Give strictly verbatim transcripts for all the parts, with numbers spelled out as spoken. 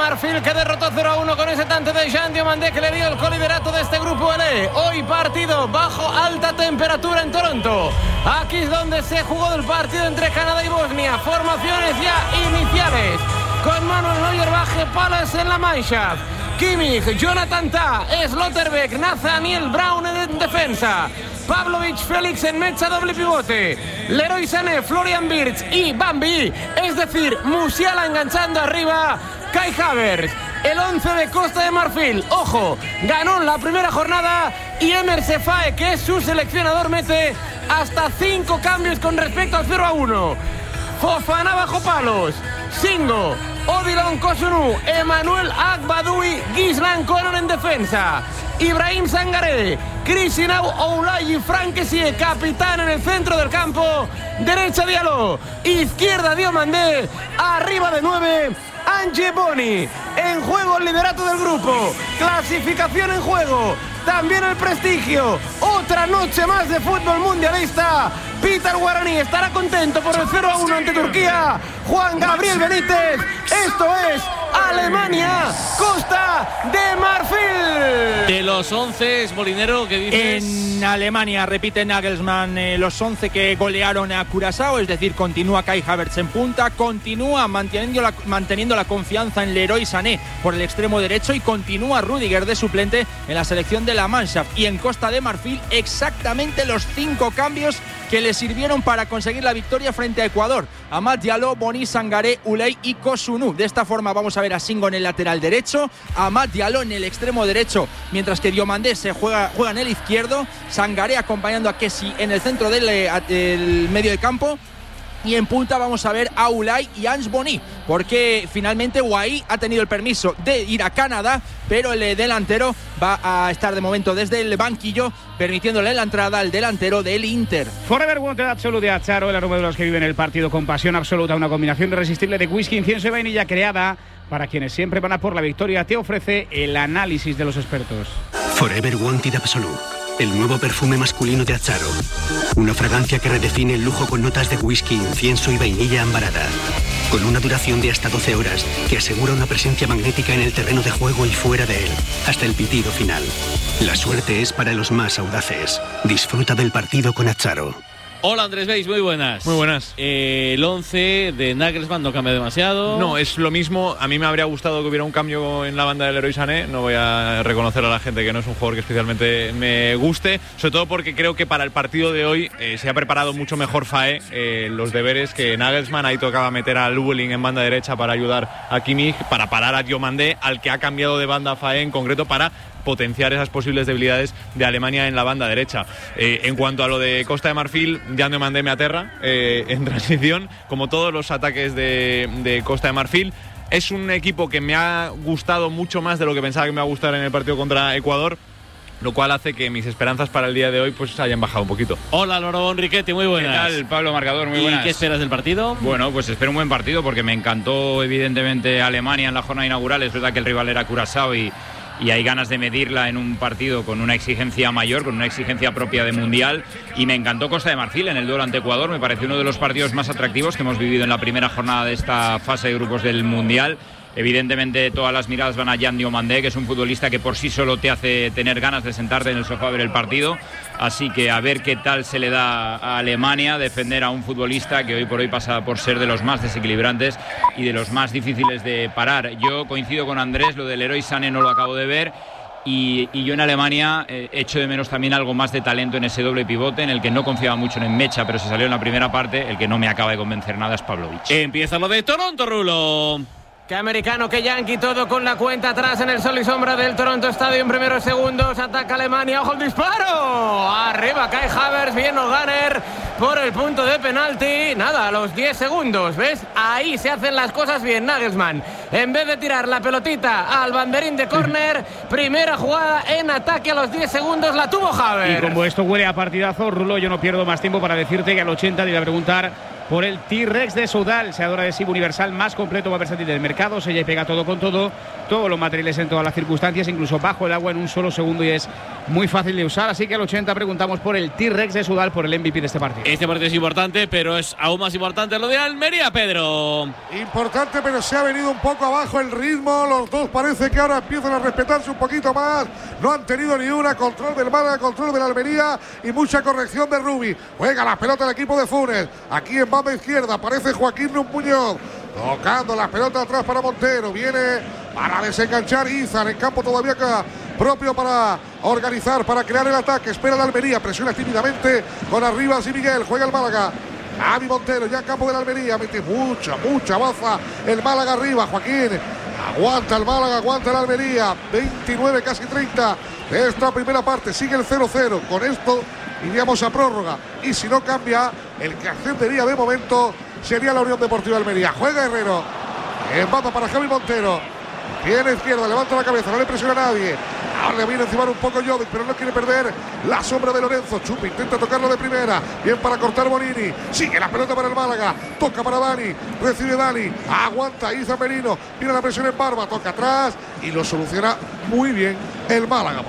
Marfil, que derrotó cero a uno con ese tanto de Jean Diomandé, que le dio el coliderato de este grupo L. Hoy partido bajo alta temperatura en Toronto. Aquí es donde se jugó el partido entre Canadá y Bosnia. Formaciones ya iniciales, con Manuel Neuer, Baje, Palace en la Mannschaft, Kimmich, Jonathan Tah, Slotterbeck, Nathaniel Brown en defensa, Pavlovic, Félix en mecha, doble pivote, Leroy Sané, Florian Wirtz y Bambi, es decir, Musiala enganchando arriba, Kai Havertz. El once de Costa de Marfil, ojo, ganó en la primera jornada y Emer Faé, que es su seleccionador, mete hasta cinco cambios con respecto al cero a uno. Fofana bajo palos, Singo, Odilon Kosunu, Emmanuel Agbadoui, Gislan Konon en defensa, Ibrahim Sangaré, Crisinau Oulay y Frank Kessie, capitán en el centro del campo. Derecha Diallo, izquierda Diomandé, arriba de nueve Ange Boni. En juego el liderato del grupo, clasificación en juego, también el prestigio. Otra noche más de fútbol mundialista. Peter Guaraní estará contento por el cero a uno ante Turquía. Juan Gabriel Benítez, esto es Alemania, Costa de Marfil. De los once, Molinero, ¿qué dices? En Alemania, repite Nagelsmann, eh, los once que golearon a Curazao, es decir, continúa Kai Havertz en punta, continúa manteniendo la, manteniendo la confianza en Leroy Sané por el extremo derecho y continúa Rüdiger de suplente en la selección de la Mannschaft. Y en Costa de Marfil, exactamente los cinco cambios que le sirvieron para conseguir la victoria frente a Ecuador. Amad Diallo, Boni, Sangaré, Uley y Kosunu. De esta forma vamos a ver a Singo en el lateral derecho, a Amad Diallo en el extremo derecho, mientras que Diomandé se juega, juega en el izquierdo, Sangaré acompañando a Kessie en el centro del el medio de campo. Y en punta vamos a ver a Ulay y Ange Boni, porque finalmente Guaí ha tenido el permiso de ir a Canadá, pero el delantero va a estar de momento desde el banquillo, permitiéndole la entrada al delantero del Inter. Forever Wanted Absolute de Acharo, el aroma de los que viven el partido con pasión absoluta, una combinación irresistible de whisky, incienso y vainilla creada para quienes siempre van a por la victoria. Te ofrece el análisis de los expertos. Forever Wanted Absolute, el nuevo perfume masculino de Acharo. Una fragancia que redefine el lujo con notas de whisky, incienso y vainilla ambarada. Con una duración de hasta doce horas que asegura una presencia magnética en el terreno de juego y fuera de él, hasta el pitido final. La suerte es para los más audaces. Disfruta del partido con Acharo. Hola Andrés Beis, muy buenas. Muy buenas. Eh, el once de Nagelsmann no cambia demasiado. No, es lo mismo. A mí me habría gustado que hubiera un cambio en la banda del Leroy Sané. No voy a reconocer a la gente que no es un jugador que especialmente me guste, sobre todo porque creo que para el partido de hoy eh, se ha preparado mucho mejor Faé eh, los deberes que Nagelsmann. Ahí tocaba meter a Lubeling en banda derecha para ayudar a Kimmich, para parar a Diomandé, al que ha cambiado de banda Faé en concreto para potenciar esas posibles debilidades de Alemania en la banda derecha. Eh, en cuanto a lo de Costa de Marfil, ya me mandé me aterra eh, en transición, como todos los ataques de, de Costa de Marfil. Es un equipo que me ha gustado mucho más de lo que pensaba que me iba a gustar en el partido contra Ecuador, lo cual hace que mis esperanzas para el día de hoy pues hayan bajado un poquito. Hola Álvaro Enriquete, muy buenas. ¿Qué tal, Pablo Marcador? Muy ¿Y buenas. qué esperas del partido? Bueno, pues espero un buen partido porque me encantó evidentemente Alemania en la jornada inaugural. Es verdad que el rival era Curazao y y hay ganas de medirla en un partido con una exigencia mayor, con una exigencia propia de Mundial, y me encantó Costa de Marfil en el duelo ante Ecuador. Me pareció uno de los partidos más atractivos que hemos vivido en la primera jornada de esta fase de grupos del Mundial. Evidentemente todas las miradas van a Jean Diomandé, que es un futbolista que por sí solo te hace tener ganas de sentarte en el sofá a ver el partido, así que a ver qué tal se le da a Alemania defender a un futbolista que hoy por hoy pasa por ser de los más desequilibrantes y de los más difíciles de parar. Yo coincido con Andrés, lo del Leroy Sané no lo acabo de ver. Y, y yo en Alemania eh, echo de menos también algo más de talento en ese doble pivote, en el que no confiaba mucho en Mecha, pero se salió en la primera parte. El que no me acaba de convencer nada es Pavlovic. Empieza lo de Toronto, Rulo. Que americano, que yankee, todo con la cuenta atrás en el sol y sombra del Toronto Stadium. Primeros segundos, ataca Alemania, ojo el disparo. Arriba Kai Havertz, bien O'Gunner por el punto de penalti. Nada, a los diez segundos, ¿ves? Ahí se hacen las cosas bien. Nagelsmann, en vez de tirar la pelotita al banderín de córner, primera jugada en ataque a los diez segundos, la tuvo Havertz. Y como esto huele a partidazo, Rulo, yo no pierdo más tiempo para decirte que al ochenta te iba a preguntar por el T-Rex de Soudal, seador adhesivo universal más completo, más versátil del mercado. Se pega todo con todo, todos los materiales en todas las circunstancias, incluso bajo el agua en un solo segundo, y es muy fácil de usar. Así que al ochenta preguntamos por el T-Rex de Sudal, por el M V P de este partido. Este partido es importante, pero es aún más importante lo de Almería, Pedro. Importante, pero se ha venido un poco abajo el ritmo. Los dos parece que ahora empiezan a respetarse un poquito más. No han tenido ni una. Control del Málaga, control de la Almería y mucha corrección de Rubi. Juega la pelota el equipo de Funes. Aquí en banda izquierda aparece Joaquín Muñoz. Tocando la pelota atrás para Montero. Viene para desenganchar Izar en campo todavía acá. Propio para organizar, para crear el ataque. Espera la Almería, presiona tímidamente con Arribas y Miguel. Juega el Málaga. Javi Montero ya en campo de la Almería. Mete mucha, mucha baza el Málaga arriba. Joaquín. Aguanta el Málaga, aguanta el Almería. veintinueve, casi treinta de esta primera parte. Sigue el cero cero. Con esto iríamos a prórroga. Y si no cambia, el que ascendería de momento sería la Unión Deportiva Almería. Juega Herrero. Embata para Javi Montero. Tiene izquierda, levanta la cabeza, no le presiona a nadie. Ahora le viene encima un poco Jovic, pero no quiere perder la sombra de Lorenzo. Chupi intenta tocarlo de primera. Bien para cortar Bonini. Sigue la pelota para el Málaga. Toca para Dani. Recibe Dani. Aguanta Iza Merino. Viene la presión en Barba. Toca atrás y lo soluciona muy bien el Málaga.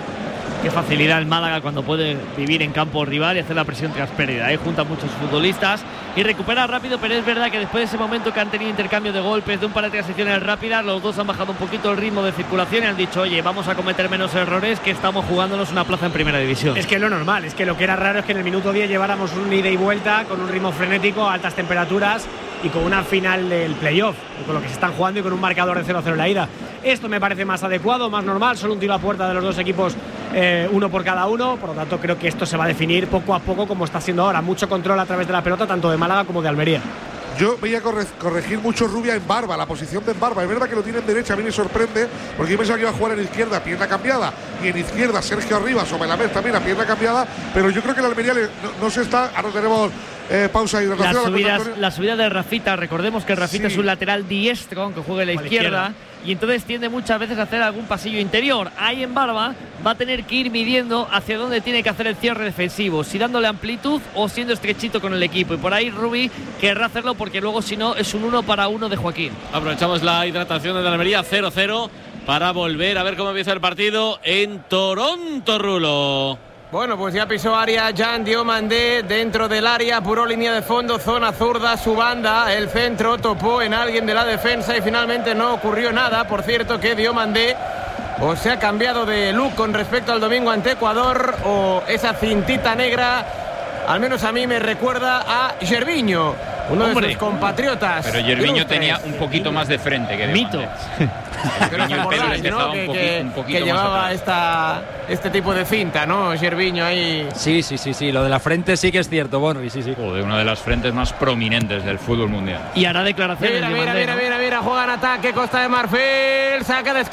Qué facilidad el Málaga cuando puede vivir en campo rival y hacer la presión tras pérdida. ¿eh? Junta muchos futbolistas y recupera rápido, pero es verdad que después de ese momento que han tenido intercambio de golpes, de un par de transiciones rápidas, los dos han bajado un poquito el ritmo de circulación y han dicho, oye, vamos a cometer menos errores, que estamos jugándonos una plaza en primera división. Es que lo normal, es que lo que era raro es que en el minuto diez lleváramos un ida y vuelta con un ritmo frenético, a altas temperaturas y con una final del playoff, con lo que se están jugando y con un marcador de cero cero en la ida. Esto me parece más adecuado, más normal, solo un tiro a puerta de los dos equipos, eh, uno por cada uno, por lo tanto creo que esto se va a definir poco a poco como está siendo ahora, mucho control a través de la pelota, tanto de Málaga como de Almería. Yo veía corre corregir mucho Rubia en Barba, la posición de en Barba. Es verdad que lo tiene en derecha, a mí me sorprende, porque yo pensaba que iba a jugar en izquierda, pierna cambiada, y en izquierda Sergio Arribas o Melamed también a pierna cambiada, pero yo creo que la Almería le, no, no se está, ahora tenemos eh, pausa y hidratación. Las subidas, la subida de Rafita, recordemos que Rafita sí. es un lateral diestro, aunque juegue a la izquierda, izquierda, y entonces tiende muchas veces a hacer algún pasillo interior. Ahí en Barba va a tener que ir midiendo hacia dónde tiene que hacer el cierre defensivo, si dándole amplitud o siendo estrechito con el equipo, y por ahí Rubi querrá hacerlo porque luego si no es un uno para uno de Joaquín. Aprovechamos la hidratación de la Almería, cero cero, para volver a ver cómo empieza el partido en Toronto, Rulo. Bueno, pues ya pisó área Jan Diomandé dentro del área, apuró línea de fondo, zona zurda, su banda, el centro, topó en alguien de la defensa y finalmente no ocurrió nada. Por cierto que Diomandé o se ha cambiado de look con respecto al domingo ante Ecuador, o esa cintita negra, al menos a mí me recuerda a Gervinho, uno Hombre. de sus compatriotas. Pero Gervinho tenía un poquito más de frente que Mito. Gervinho, ¿no? que, un que, un que llevaba esta, este tipo de cinta, ¿no? Gervinho ahí. Sí, sí, sí, sí. Lo de la frente sí que es cierto, Bonri, sí, sí. Joder, una de las frentes más prominentes del fútbol mundial. Y hará declaraciones. Mira, de mira, Mandé, mira, ¿no? mira, mira, juega en ataque Costa de Marfil, saca de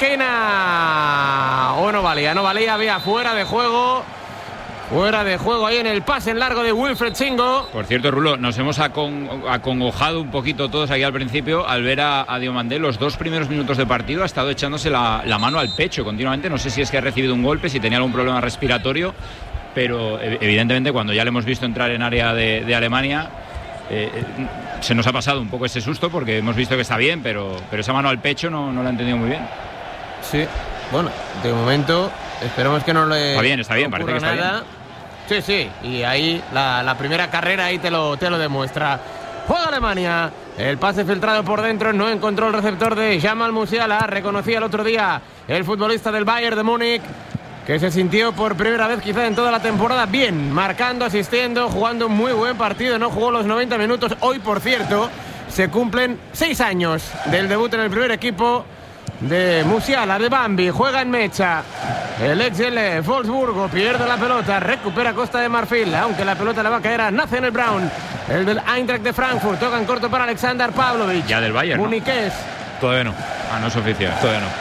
esquina. O no valía, no valía, había fuera de juego. Fuera de juego ahí en el pase en largo de Wilfred Chingo. Por cierto, Rulo, nos hemos acon acongojado un poquito todos aquí al principio al ver a, a Diomandé. Los dos primeros minutos de partido ha estado echándose la, la mano al pecho continuamente. No sé si es que ha recibido un golpe, si tenía algún problema respiratorio, pero evidentemente cuando ya le hemos visto entrar en área de, de Alemania, eh, se nos ha pasado un poco ese susto porque hemos visto que está bien, pero, pero esa mano al pecho no, no la ha entendido muy bien. Sí, bueno, de momento esperemos que no le Está bien, está bien, parece que está nada. bien. Sí, sí, y ahí la, la primera carrera ahí te lo, te lo demuestra. Juega Alemania, el pase filtrado por dentro, no encontró el receptor de Jamal Musiala. Reconocía el otro día el futbolista del Bayern de Múnich, que se sintió por primera vez quizá en toda la temporada bien, marcando, asistiendo, jugando un muy buen partido. No jugó los noventa minutos. Hoy, por cierto, se cumplen seis años del debut en el primer equipo de Musiala, de Bambi. Juega en mecha el ex del Wolfsburgo, pierde la pelota, recupera Costa de Marfil, aunque la pelota le va a caer a Nathaniel Brown, el del Eintracht de Frankfurt. Toca en corto para Alexander Pavlovic. Ya del Bayern, Muniqués. ¿no? Todavía no. Ah, no es oficial. Todavía no.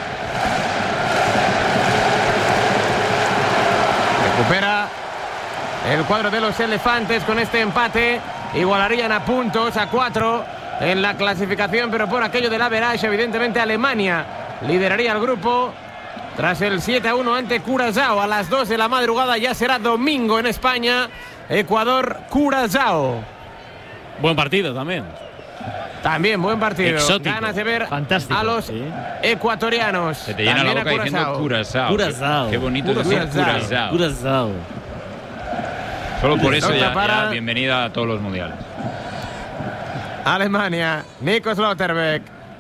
Recupera el cuadro de los elefantes con este empate. Igualarían a puntos, a cuatro en la clasificación, pero por aquello del average, evidentemente Alemania lideraría el grupo tras el siete a uno ante Curazao. A las dos de la madrugada ya será domingo en España. Ecuador-Curazao. Buen partido también. También buen partido. Exótico. Ganas de ver Fantástico. a los Sí. ecuatorianos. Se te llena También la boca a diciendo Curazao. Curazao. Curazao. Qué, qué bonito Curazao. decir Curazao. Curazao. Solo por eso ya, Para- ya bienvenida a todos los mundiales. Alemania, Nico Slotterbeck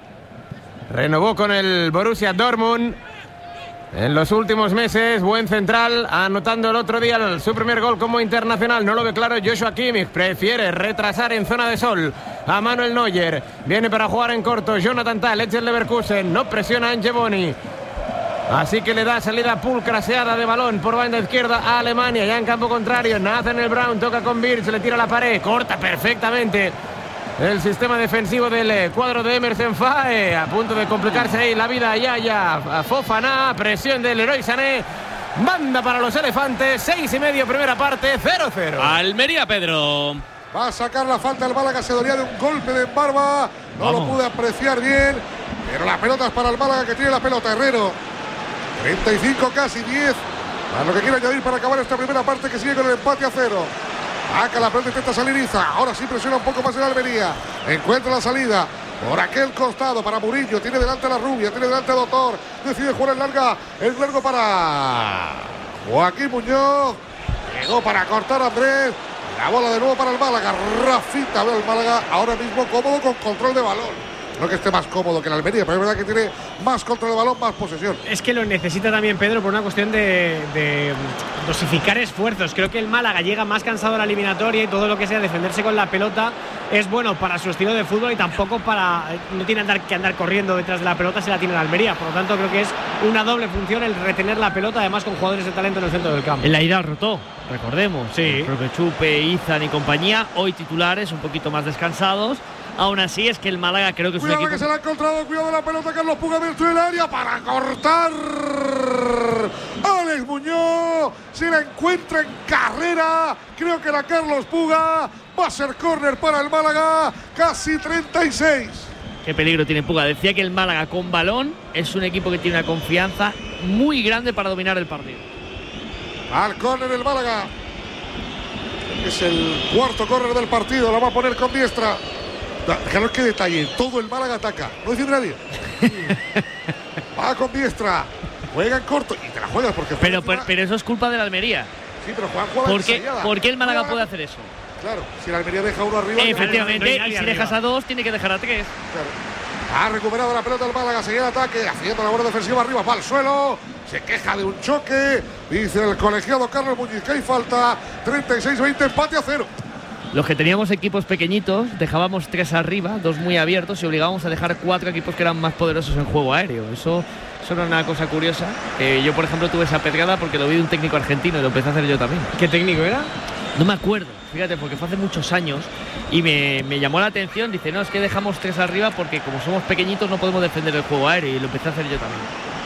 renovó con el Borussia Dortmund en los últimos meses. Buen central, anotando el otro día el- su primer gol como internacional. No lo ve claro Joshua Kimmich, prefiere retrasar en zona de sol a Manuel Neuer. Viene para jugar en corto Jonathan Tah, Lecher Leverkusen, no presiona a Angeboni. Así que le da salida pulcraseada de balón por banda izquierda a Alemania. Ya en campo contrario, Nathaniel Brown toca con Birch, le tira a la pared, corta perfectamente el sistema defensivo del eh, cuadro de Emerson Faé. A punto de complicarse ahí la vida ya ya a Fofana. Presión del Leroy Sané. Manda para los elefantes. Seis y medio primera parte. cero cero. Almería, Pedro. Va a sacar la falta el Málaga. Se dolía de un golpe de Barba. No Vamos. lo pude apreciar bien. Pero la pelota es para el Málaga, que tiene la pelota. Herrero. treinta y cinco, casi diez. A lo que quiere añadir para acabar esta primera parte, que sigue con el empate a cero. Saca la pelota, intenta salir Iza. Ahora sí presiona un poco más en Almería. Encuentra la salida por aquel costado para Murillo. Tiene delante a la Rubia, tiene delante a Doctor. Decide jugar en larga. El largo para Joaquín Muñoz. Llegó para cortar a Andrés. La bola de nuevo para el Málaga. Rafita ve al Málaga ahora mismo cómodo con control de balón. No que esté más cómodo que el Almería, pero es verdad que tiene más control de balón, más posesión. Es que lo necesita también Pedro por una cuestión de, de dosificar esfuerzos. Creo que el Málaga llega más cansado a la eliminatoria y todo lo que sea defenderse con la pelota es bueno para su estilo de fútbol y tampoco para. No tiene andar, que andar corriendo detrás de la pelota si la tiene el Almería. Por lo tanto, creo que es una doble función el retener la pelota, además con jugadores de talento en el centro del campo. En la ida rotó, recordemos. Sí. El propio Chupe, Izan y compañía. Hoy titulares un poquito más descansados. Aún así es que el Málaga creo que es un Cuidado equipo. que se la ha encontrado, cuidado de la pelota, Carlos Puga dentro del área para cortar. Alex Muñoz se la encuentra en carrera. Creo que era Carlos Puga. Va a ser córner para el Málaga. Casi treinta y seis. Qué peligro tiene Puga. Decía que el Málaga con balón es un equipo que tiene una confianza muy grande para dominar el partido. Al córner el Málaga. Es el cuarto córner del partido. La va a poner con diestra. Fijaros qué detalle. Todo el Málaga ataca. No dice nadie. Va con diestra. Juega en corto. Y te la juegas porque. Pero, encima... pero eso es culpa de la Almería. Sí, pero juega, juega ¿Por qué, ensayada. ¿Por qué el Málaga Juega- puede hacer eso? Claro, si la Almería deja uno arriba. Efectivamente, nadie y si arriba. dejas a dos, tiene que dejar a tres. Claro. Ha recuperado la pelota el Málaga, seguía el ataque, haciendo la buena defensiva arriba, va al suelo, se queja de un choque, dice el colegiado Carlos Muñiz que hay falta, treinta y seis veinte, empate a cero. Los que teníamos equipos pequeñitos, dejábamos tres arriba, dos muy abiertos y obligábamos a dejar cuatro equipos que eran más poderosos en juego aéreo. Eso, eso era una cosa curiosa. Que yo, por ejemplo, tuve esa pedrada porque lo vi de un técnico argentino y lo empecé a hacer yo también. ¿Qué técnico era? No me acuerdo, fíjate, porque fue hace muchos años y me, me llamó la atención. Dice, no, es que dejamos tres arriba porque como somos pequeñitos no podemos defender el juego aéreo y lo empecé a hacer yo también.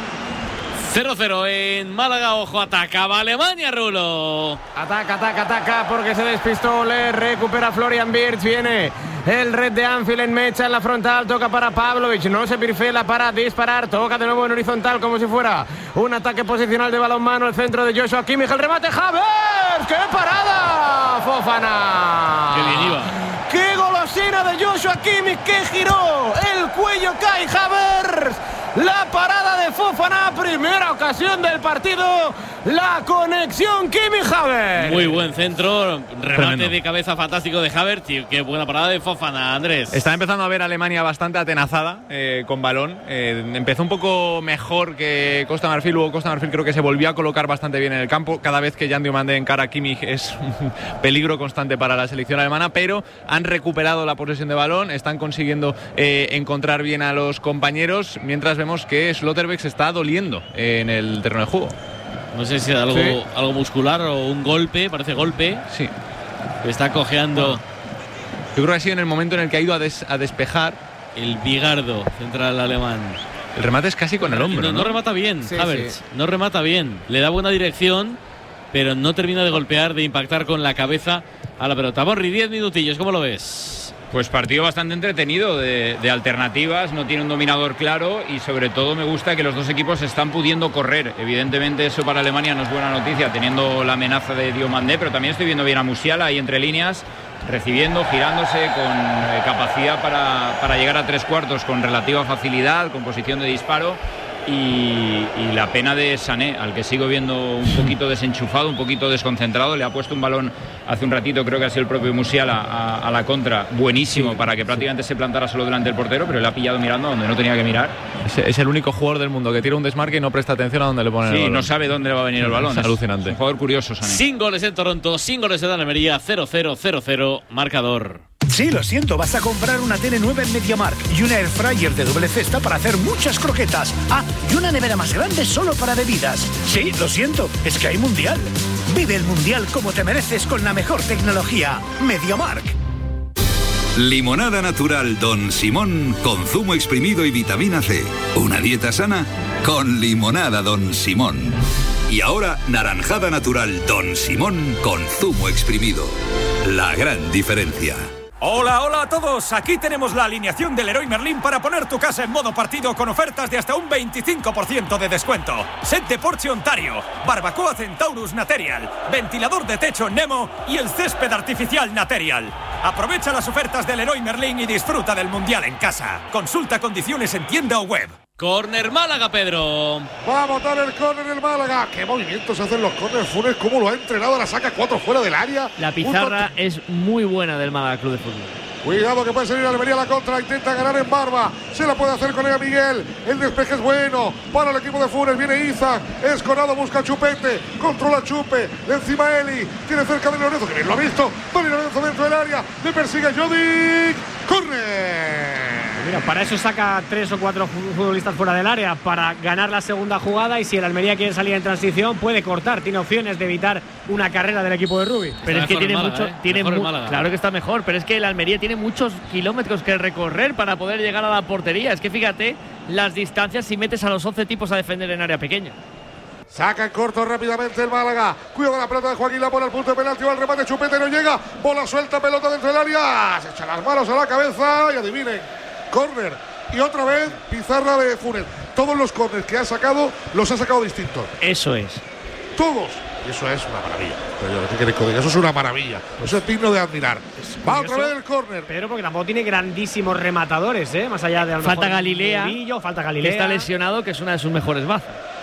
cero cero en Málaga. Ojo, atacaba Alemania, Rulo. Ataca, ataca, ataca, porque se despistó. Le recupera Florian Wirtz. Viene el red de Anfield en mecha en la frontal. Toca para Pavlovic. No se perfila para disparar. Toca de nuevo en horizontal como si fuera un ataque posicional de balonmano. El centro de Joshua Kimmich. El remate, Havertz. ¡Qué parada! Fofana. Qué bien iba. ¡Qué golosina de Joshua Kimmich! ¡Que giró! El cuello Kai Havertz. La parada de Fofana, primera ocasión del partido. La conexión Kimmich Havertz. Muy buen centro, remate Tremendo. de cabeza fantástico de Havertz y qué buena parada de Fofana, Andrés. Está empezando a ver a Alemania bastante atenazada eh, con balón. Eh, empezó un poco mejor que Costa Marfil. Luego Costa Marfil creo que se volvió a colocar bastante bien en el campo. Cada vez que Jan Diomande encara a Kimmich es un peligro constante para la selección alemana, pero han recuperado la posesión de balón, están consiguiendo eh, encontrar bien a los compañeros, mientras vemos que Slotterbeck se está doliendo en el terreno de juego. No sé si es algo, Sí. algo muscular o un golpe, parece golpe. Sí. Está cojeando. Yo creo que ha sido en el momento en el que ha ido a, des- a despejar. El Bigardo, central alemán. El remate es casi con el hombro, No, ¿no? no remata bien, Sí, Havertz. sí. No remata bien. Le da buena dirección, pero no termina de golpear, de impactar con la cabeza a la pelota. Borri, diez minutillos, ¿cómo lo ves? Pues partido bastante entretenido, de, de alternativas, no tiene un dominador claro y sobre todo me gusta que los dos equipos están pudiendo correr. Evidentemente eso para Alemania no es buena noticia, teniendo la amenaza de Diomandé, pero también estoy viendo bien a Musiala ahí entre líneas, recibiendo, girándose, con eh, capacidad para, para llegar a tres cuartos con relativa facilidad, con posición de disparo. Y, y la pena de Sané, al que sigo viendo un poquito desenchufado, un poquito desconcentrado. Le ha puesto un balón hace un ratito, creo que ha sido el propio Musiala, a, a la contra, buenísimo, sí, para que prácticamente sí. se plantara solo delante del portero, pero le ha pillado mirando donde no tenía que mirar. Es, es el único jugador del mundo que tira un desmarque y no presta atención a dónde le ponen sí, el balón. Sí, no sabe dónde le va a venir el balón. Es, es alucinante. Es un jugador curioso, Sané. Sin goles en Toronto, sin goles en Almería, cero cero cero cero, marcador. Sí, lo siento, vas a comprar una tele nueva en MediaMarkt y una Air Fryer de doble cesta para hacer muchas croquetas. Ah, y una nevera más grande solo para bebidas. Sí, lo siento, es que hay Mundial. Vive el Mundial como te mereces con la mejor tecnología. MediaMarkt. Limonada natural Don Simón con zumo exprimido y vitamina C. Una dieta sana con limonada Don Simón. Y ahora, naranjada natural Don Simón con zumo exprimido. La gran diferencia. Hola, hola a todos. Aquí tenemos la alineación del Leroy Merlin para poner tu casa en modo partido con ofertas de hasta un veinticinco por ciento de descuento. Set de Porsche Ontario, barbacoa Centaurus Material, ventilador de techo Nemo y el césped artificial Material. Aprovecha las ofertas del Leroy Merlin y disfruta del Mundial en casa. Consulta condiciones en tienda o web. Córner Málaga, Pedro. Va a botar el córner el Málaga. Qué movimientos hacen los córneres. Funes, cómo lo ha entrenado. La saca cuatro fuera del área. La pizarra es muy buena del Málaga Club de Fútbol. Cuidado que puede salir Almería a la contra. Intenta ganar en Barba. Se la puede hacer con ella Miguel. El despeje es bueno para el equipo de Funes. Viene Izak. Escorado busca Chupete. Controla Chupe. De encima Eli. Tiene cerca de Lorenzo. Que bien lo ha visto. Dani Lorenzo dentro del área. Le persigue a Jovic. ¡Corre! Mira, para eso saca tres o cuatro futbolistas fuera del área para ganar la segunda jugada, y si el Almería quiere salir en transición puede cortar, tiene opciones de evitar una carrera del equipo de Rubi. Pero es que tiene Málaga, mucho, ¿eh? tiene mu Málaga. Claro que está mejor, pero es que el Almería tiene muchos kilómetros que recorrer para poder llegar a la portería. Es que fíjate las distancias si metes a los once tipos a defender en área pequeña. Saca en corto rápidamente el Málaga. Cuidado de la pelota de Joaquín Laporta al punto de penalti. Va al remate. Chupete no llega. Bola suelta, pelota dentro del área. Se echa las manos a la cabeza y adivinen. Córner. Y otra vez pizarra de Funes. Todos los córners que ha sacado los ha sacado distintos. Eso es. Todos. Y eso es una maravilla. Pero ¿qué queréis que diga? Eso es una maravilla. Eso es digno de admirar. Va otra vez el córner. Pero porque tampoco tiene grandísimos rematadores, ¿eh? Más allá de a lo falta mejor Galilea. Murillo, falta Galilea. Que está lesionado, que es una de sus mejores bazas.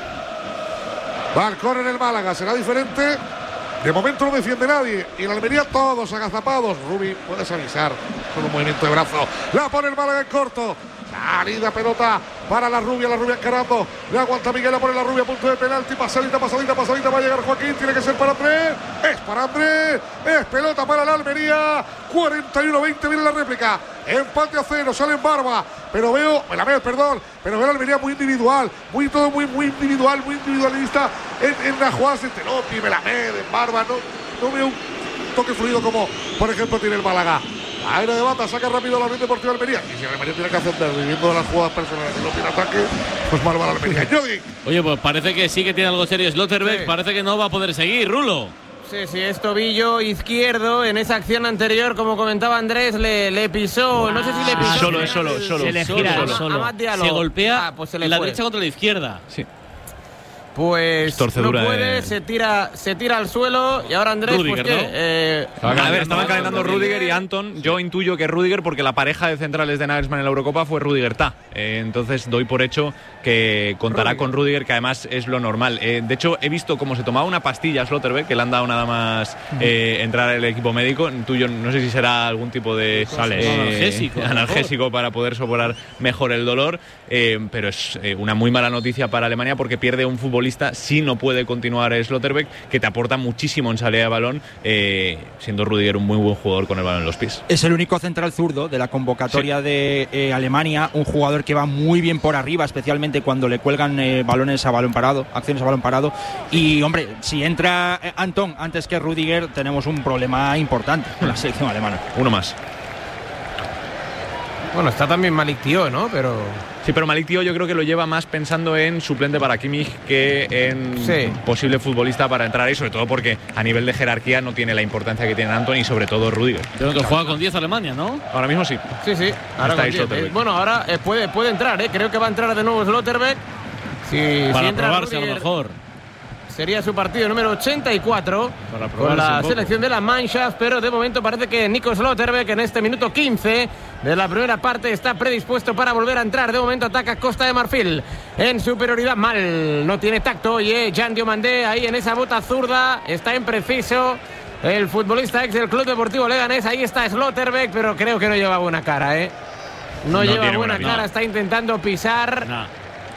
Va el córner el Málaga. Será diferente. De momento no defiende nadie. Y en Almería todos agazapados. Rubi, puedes avisar con un movimiento de brazo. La pone el Málaga en corto. Salida pelota para la Rubia, la Rubia encarando. Le aguanta Miguel, la pone la Rubia, punto de penalti. Pasadita, pasadita, pasadita. Va a llegar Joaquín. Tiene que ser para Andrés. Es para Andrés. Es pelota para la Almería. cuarenta y uno veinte. Viene la réplica. Empate a cero. Sale en Barba. Pero veo, me la veo, perdón. Pero veo la Almería muy individual. Muy todo muy, muy individual, muy individualista. En, en la jugada de Telotti, Melamed, en Barba. No, no veo un toque fluido como, por ejemplo, tiene el Málaga. Aire de bata, saca rápido la Unión Deportiva Almería. Y si el Almería tiene que hacer viviendo las jugadas personales y no tiene ataque, pues mal va la Almería. Jodi. Oye, pues parece que sí que tiene algo serio Slotterbeck. Sí. Parece que no va a poder seguir, Rulo. Sí, sí, es tobillo izquierdo. En esa acción anterior, como comentaba Andrés, le, le pisó. No sé si le pisó. Solo, es solo, solo. Se le gira solo, solo. solo. A Matt Diallo. Se golpea Ah, pues se le la fue. derecha contra la izquierda. Sí. Pues Torcedura no puede, de- se tira, se tira al suelo y ahora Andrés, Rudiger, pues qué, ¿no? eh, A ver, estaban no, calentando Rudiger. Rudiger y Anton. Yo intuyo que Rudiger, porque la pareja de centrales de Nagelsmann en la Eurocopa fue Rudiger-Ta. Eh, entonces doy por hecho que contará Rudiger. con Rudiger, que además es lo normal. Eh, de hecho, he visto cómo se tomaba una pastilla a Slotterbeck, que le han dado nada más eh, entrar al equipo médico. Intuyo, no sé si será algún tipo de Sale. eh, Analgésico, a lo analgésico para poder soportar mejor el dolor. Eh, pero es eh, una muy mala noticia para Alemania, porque pierde un futbolista si no puede continuar Slotterbeck, que te aporta muchísimo en salida de balón, eh, siendo Rudiger un muy buen jugador con el balón en los pies. Es el único central zurdo de la convocatoria Sí. de eh, Alemania, un jugador que va muy bien por arriba, especialmente cuando le cuelgan eh, balones a balón parado, acciones a balón parado. Y hombre, si entra eh, Anton antes que Rudiger, tenemos un problema importante con la selección alemana. Uno más. Bueno, está también Malik Tío, ¿no? Pero Sí, pero Malik Tío yo creo que lo lleva más pensando en suplente para Kimmich que en Sí. posible futbolista para entrar ahí, sobre todo porque a nivel de jerarquía no tiene la importancia que tiene Anton y sobre todo Rudiger. Creo que juega con diez Alemania, ¿no? Ahora mismo sí. sí, sí. Ahora Está ahí con diez, Slotterbeck. eh, bueno, ahora eh, puede, puede entrar, ¿eh? Creo que va a entrar de nuevo Slotterbeck. Si, Para si entra probarse a lo Rudiger- mejor. Sería su partido número ochenta y cuatro con la selección de las Manchas, pero de momento parece que Nico Slotterbeck en este minuto quince de la primera parte está predispuesto para volver a entrar. De momento ataca Costa de Marfil en superioridad mal, no tiene tacto. Oye, Jan Diomandé ahí en esa bota zurda, está impreciso el futbolista ex del Club Deportivo Leganés. Ahí está Slotterbeck, pero creo que no lleva buena cara, ¿eh? No, no lleva buena, buena cara, no. Está intentando pisar. No,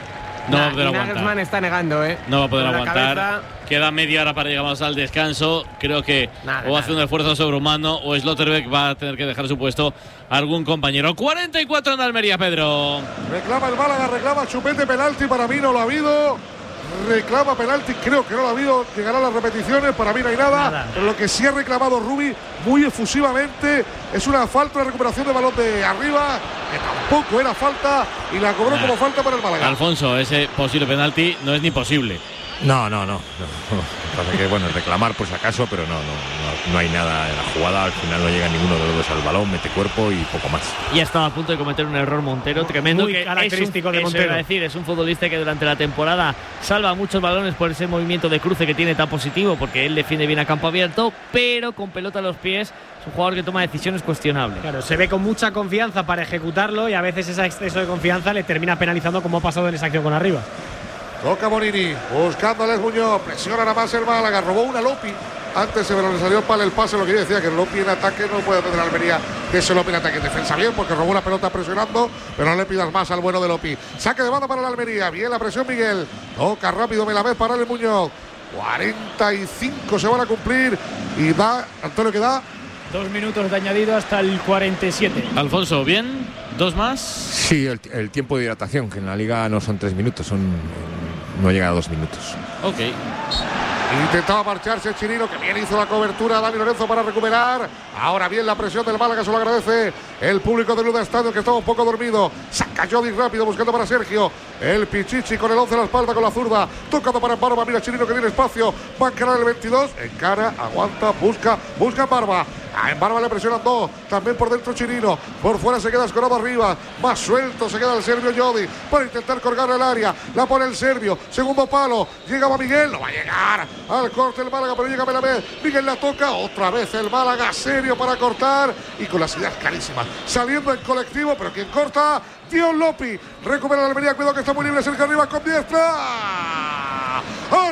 no nah, va a poder aguantar. Nagelsmann está negando, ¿eh? No va a poder Con aguantar. Queda media hora para llegar al descanso. Creo que nada, o nada. hace un esfuerzo sobrehumano o Slotterbeck va a tener que dejar su puesto a algún compañero. cuarenta y cuatro en Almería, Pedro. Reclama el Málaga, reclama Chupete, penalti. Para mí no lo ha habido. Reclama penalti, creo que no lo ha habido. Llegarán las repeticiones, para mí no hay nada, nada. Pero lo que sí ha reclamado Rubi muy efusivamente es una falta, una recuperación de balón de arriba, que tampoco era falta y la cobró nah. como falta para el Málaga. Alfonso, ese posible penalti no es ni posible. No, no, no, no. Pasa que bueno, reclamar por si acaso, pero no, no, no, no hay nada en la jugada. Al final no llega ninguno de los dos al balón, mete cuerpo y poco más. Y estaba a punto de cometer un error Montero tremendo, muy que característico es un, de Montero. Eso iba a decir, es un futbolista que durante la temporada salva muchos balones por ese movimiento de cruce que tiene tan positivo, porque él defiende bien a campo abierto, pero con pelota a los pies es un jugador que toma decisiones cuestionables. Claro, se ve con mucha confianza para ejecutarlo y a veces ese exceso de confianza le termina penalizando, como ha pasado en esa acción con arriba. Toca Bonini, buscando a Les Muñoz, presiona nada más el Málaga, robó una Lopi. Antes se le salió para el pase, lo que yo decía, que el Lopi en ataque no puede tener Almería que ese Lopi en ataque. En defensa bien, porque robó la pelota presionando, pero no le pidas más al bueno de Lopi. Saque de banda para la Almería, bien la presión Miguel. Toca rápido Melamed para Les Muñoz. cuarenta y cinco se van a cumplir y da, Antonio, que da dos minutos de añadido hasta el cuarenta y siete. Alfonso, ¿bien? ¿Dos más? Sí, el, el tiempo de hidratación, que en la liga no son tres minutos, son no llega a dos minutos. Ok. Intentaba marcharse Chirino, que bien hizo la cobertura Dani Lorenzo para recuperar. Ahora bien la presión del Málaga, se lo agradece el público del Luda Estadio, que estaba un poco dormido. Saca Jodi rápido buscando para Sergio. El Pichichi con el once en la espalda con la zurda. Tocando para Barba, mira Chirino que tiene espacio. Va a encarar el veintidós. Encara, aguanta, busca, busca en Barba. Ah, en Barba le presionan dos. También por dentro Chirino. Por fuera se queda escorado arriba. Más suelto se queda el serbio Jodi para intentar colgar el área. La pone el serbio. Segundo palo. Llegaba Miguel. No va a llegar al corte el Málaga, pero llega Melamed. Miguel la toca. Otra vez el Málaga serio para cortar. Y con las ideas clarísimas. Saliendo en colectivo, pero quien corta, Dion Lopi. Recupera la Almería. Cuidado que está muy libre. Cerca arriba con diestra.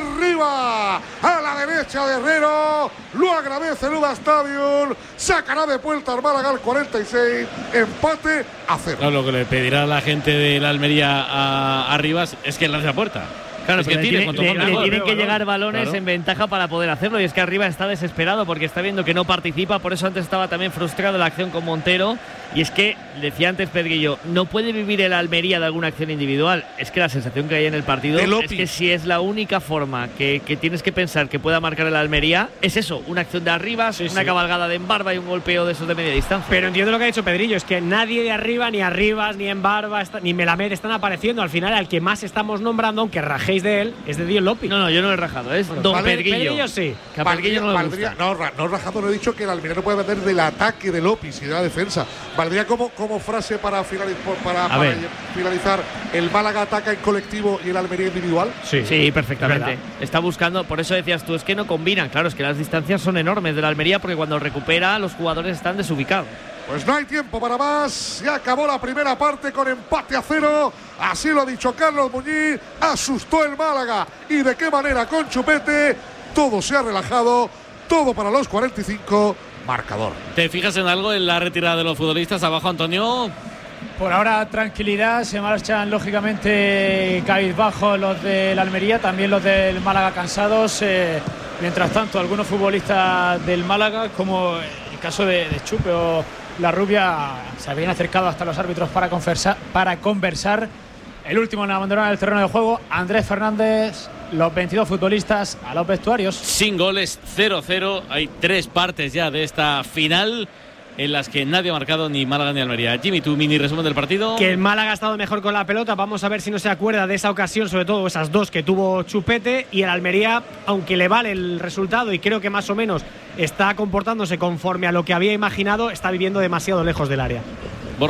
Arriba. A la derecha de Herrero. Lo agradece el Luda Stadium. Sacará de vuelta al Málaga al cuarenta y seis. Empate a cero. Claro, lo que le pedirá a la gente de la Almería a, a Rivas es que lance la puerta. Claro, es que tiene, tiene, le, le tienen que llegar balones claro. en ventaja para poder hacerlo, y es que arriba está desesperado porque está viendo que no participa. Por eso antes estaba también frustrado la acción con Montero, y es que decía antes Pedrillo, no puede vivir el Almería de alguna acción individual. Es que la sensación que hay en el partido es que si es la única forma que, que tienes que pensar que pueda marcar el Almería, es eso, una acción de arriba, sí, una sí. cabalgada de Embarba y un golpeo de esos de media distancia. Pero entiendo lo que ha dicho Pedrillo, es que nadie de arriba, ni Arribas, ni Embarba, está, ni Melamed están apareciendo. Al final, al que más estamos nombrando, aunque rajéis de él, es de Dion Lopi. No, no, yo no he rajado, es bueno, Don vale, Pedrillo. Pedrillo sí. Que a Pedrillo no le gusta. No, no rajado, no he dicho que el Almería no puede vender del ataque de Lopi, sino de la defensa. Valdría como, como frase para, finaliz para, para finalizar: el Málaga ataca en colectivo y el Almería individual. Sí, sí, perfectamente. Está buscando, por eso decías tú, es que no combinan. Claro, es que las distancias son enormes de la Almería, porque cuando recupera los jugadores están desubicados. Pues no hay tiempo para más. Se acabó la primera parte con empate a cero. Así lo ha dicho Carlos Muñiz. Asustó el Málaga. ¿Y de qué manera? Con Chupete. Todo se ha relajado. Todo para los cuarenta y cinco. Marcador. ¿Te fijas en algo en la retirada de los futbolistas? Abajo, Antonio. Por ahora tranquilidad, se marchan lógicamente cabizbajo los del Almería, también los del Málaga cansados. Eh, mientras tanto, algunos futbolistas del Málaga, como el caso de, de Chupe o La Rubia, se habían acercado hasta los árbitros para conversar, para conversar. El último en abandonar el terreno de juego, Andrés Fernández. Los veintidós futbolistas a los vestuarios. Sin goles, cero cero. Hay tres partes ya de esta final en las que nadie ha marcado, ni Málaga ni Almería. Jimmy, tu mini resumen del partido. Que el Málaga ha estado mejor con la pelota. Vamos a ver si no se acuerda de esa ocasión, sobre todo esas dos que tuvo Chupete. Y el Almería, aunque le vale el resultado y creo que más o menos está comportándose conforme a lo que había imaginado, está viviendo demasiado lejos del área. Borja.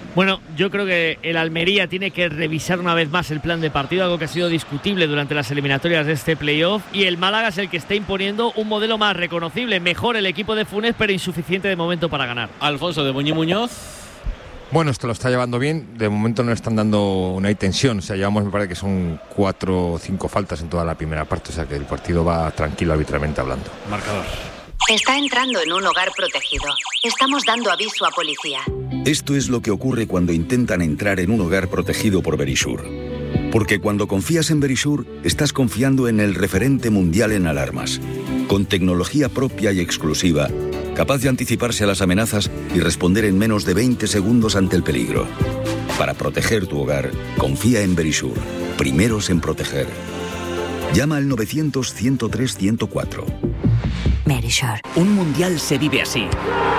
Bueno, yo creo que el Almería tiene que revisar una vez más el plan de partido, algo que ha sido discutible durante las eliminatorias de este playoff, y el Málaga es el que está imponiendo un modelo más reconocible, mejor el equipo de Funes, pero insuficiente de momento para ganar. Alfonso de Muñiz Muñoz. Bueno, esto lo está llevando bien, de momento no están dando una tensión, o sea, llevamos, me parece que son cuatro o cinco faltas en toda la primera parte, o sea que el partido va tranquilo arbitralmente hablando. Marcador. Está entrando en un hogar protegido. Estamos dando aviso a policía. Esto es lo que ocurre cuando intentan entrar en un hogar protegido por Verisure. Porque cuando confías en Verisure, estás confiando en el referente mundial en alarmas. Con tecnología propia y exclusiva, capaz de anticiparse a las amenazas y responder en menos de veinte segundos ante el peligro. Para proteger tu hogar, confía en Verisure. Primeros en proteger. Llama al novecientos, ciento tres, ciento cuatro. Verisure. Un mundial se vive así.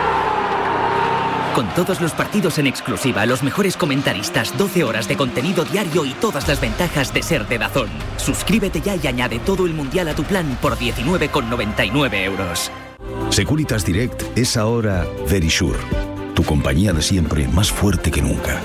Con todos los partidos en exclusiva, los mejores comentaristas, doce horas de contenido diario y todas las ventajas de ser de DAZN. Suscríbete ya y añade todo el mundial a tu plan por diecinueve con noventa y nueve euros. Securitas Direct es ahora Verisure. Tu compañía de siempre, más fuerte que nunca.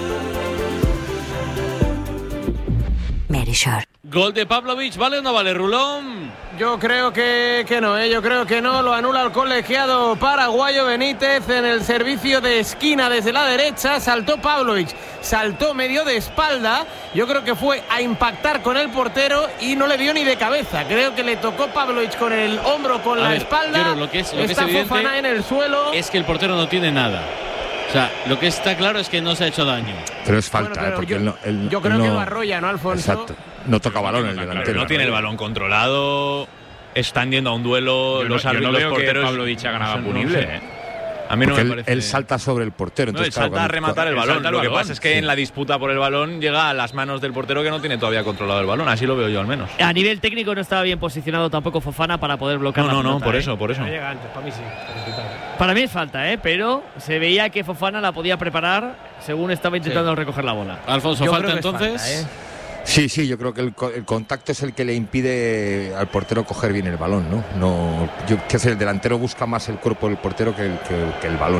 Verisure. Gol de Pavlovic, ¿vale o no vale, Rulón? Yo creo que, que no, ¿eh? yo creo que no, lo anula el colegiado paraguayo Benítez en el servicio de esquina desde la derecha, saltó Pavlovic, saltó medio de espalda, yo creo que fue a impactar con el portero y no le dio ni de cabeza, creo que le tocó Pavlovic con el hombro, con a la ver, espalda, creo, lo que es, lo está que es evidente Fofana en el suelo. Es que el portero no tiene nada. O sea, lo que está claro es que no se ha hecho daño. Pero es falta, Bueno, pero ¿eh? Porque yo, él no, él, yo creo él no, que lo arrolla, ¿no, Alfonso? Exacto. No toca balón el delantero. No tiene el balón controlado, están yendo a un duelo, Yo los no, yo no árbitros, veo porteros. que Pavlovic haga nada no sé, punible. no sé. ¿eh? A mí no Porque me él, parece. él salta sobre el portero. No, él Entonces, claro, salta a cuando- rematar el él balón. salta Lo el que balón, pasa es que sí. en la disputa por el balón llega a las manos del portero que no tiene todavía controlado el balón. Así lo veo yo al menos. A nivel técnico no estaba bien posicionado tampoco Fofana para poder bloquear No, la no, no, pelota, por ¿eh? eso, por eso. Llega antes, para mí sí. Para mí es falta, ¿eh? Pero se veía que Fofana la podía preparar según estaba intentando recoger la bola. Alfonso, Yo falta creo que es entonces. falta, ¿eh? Sí, sí, yo creo que el, co- el contacto es el que le impide al portero coger bien el balón, ¿no? No, yo que sé, el delantero busca más el cuerpo del portero que el, que, que el balón.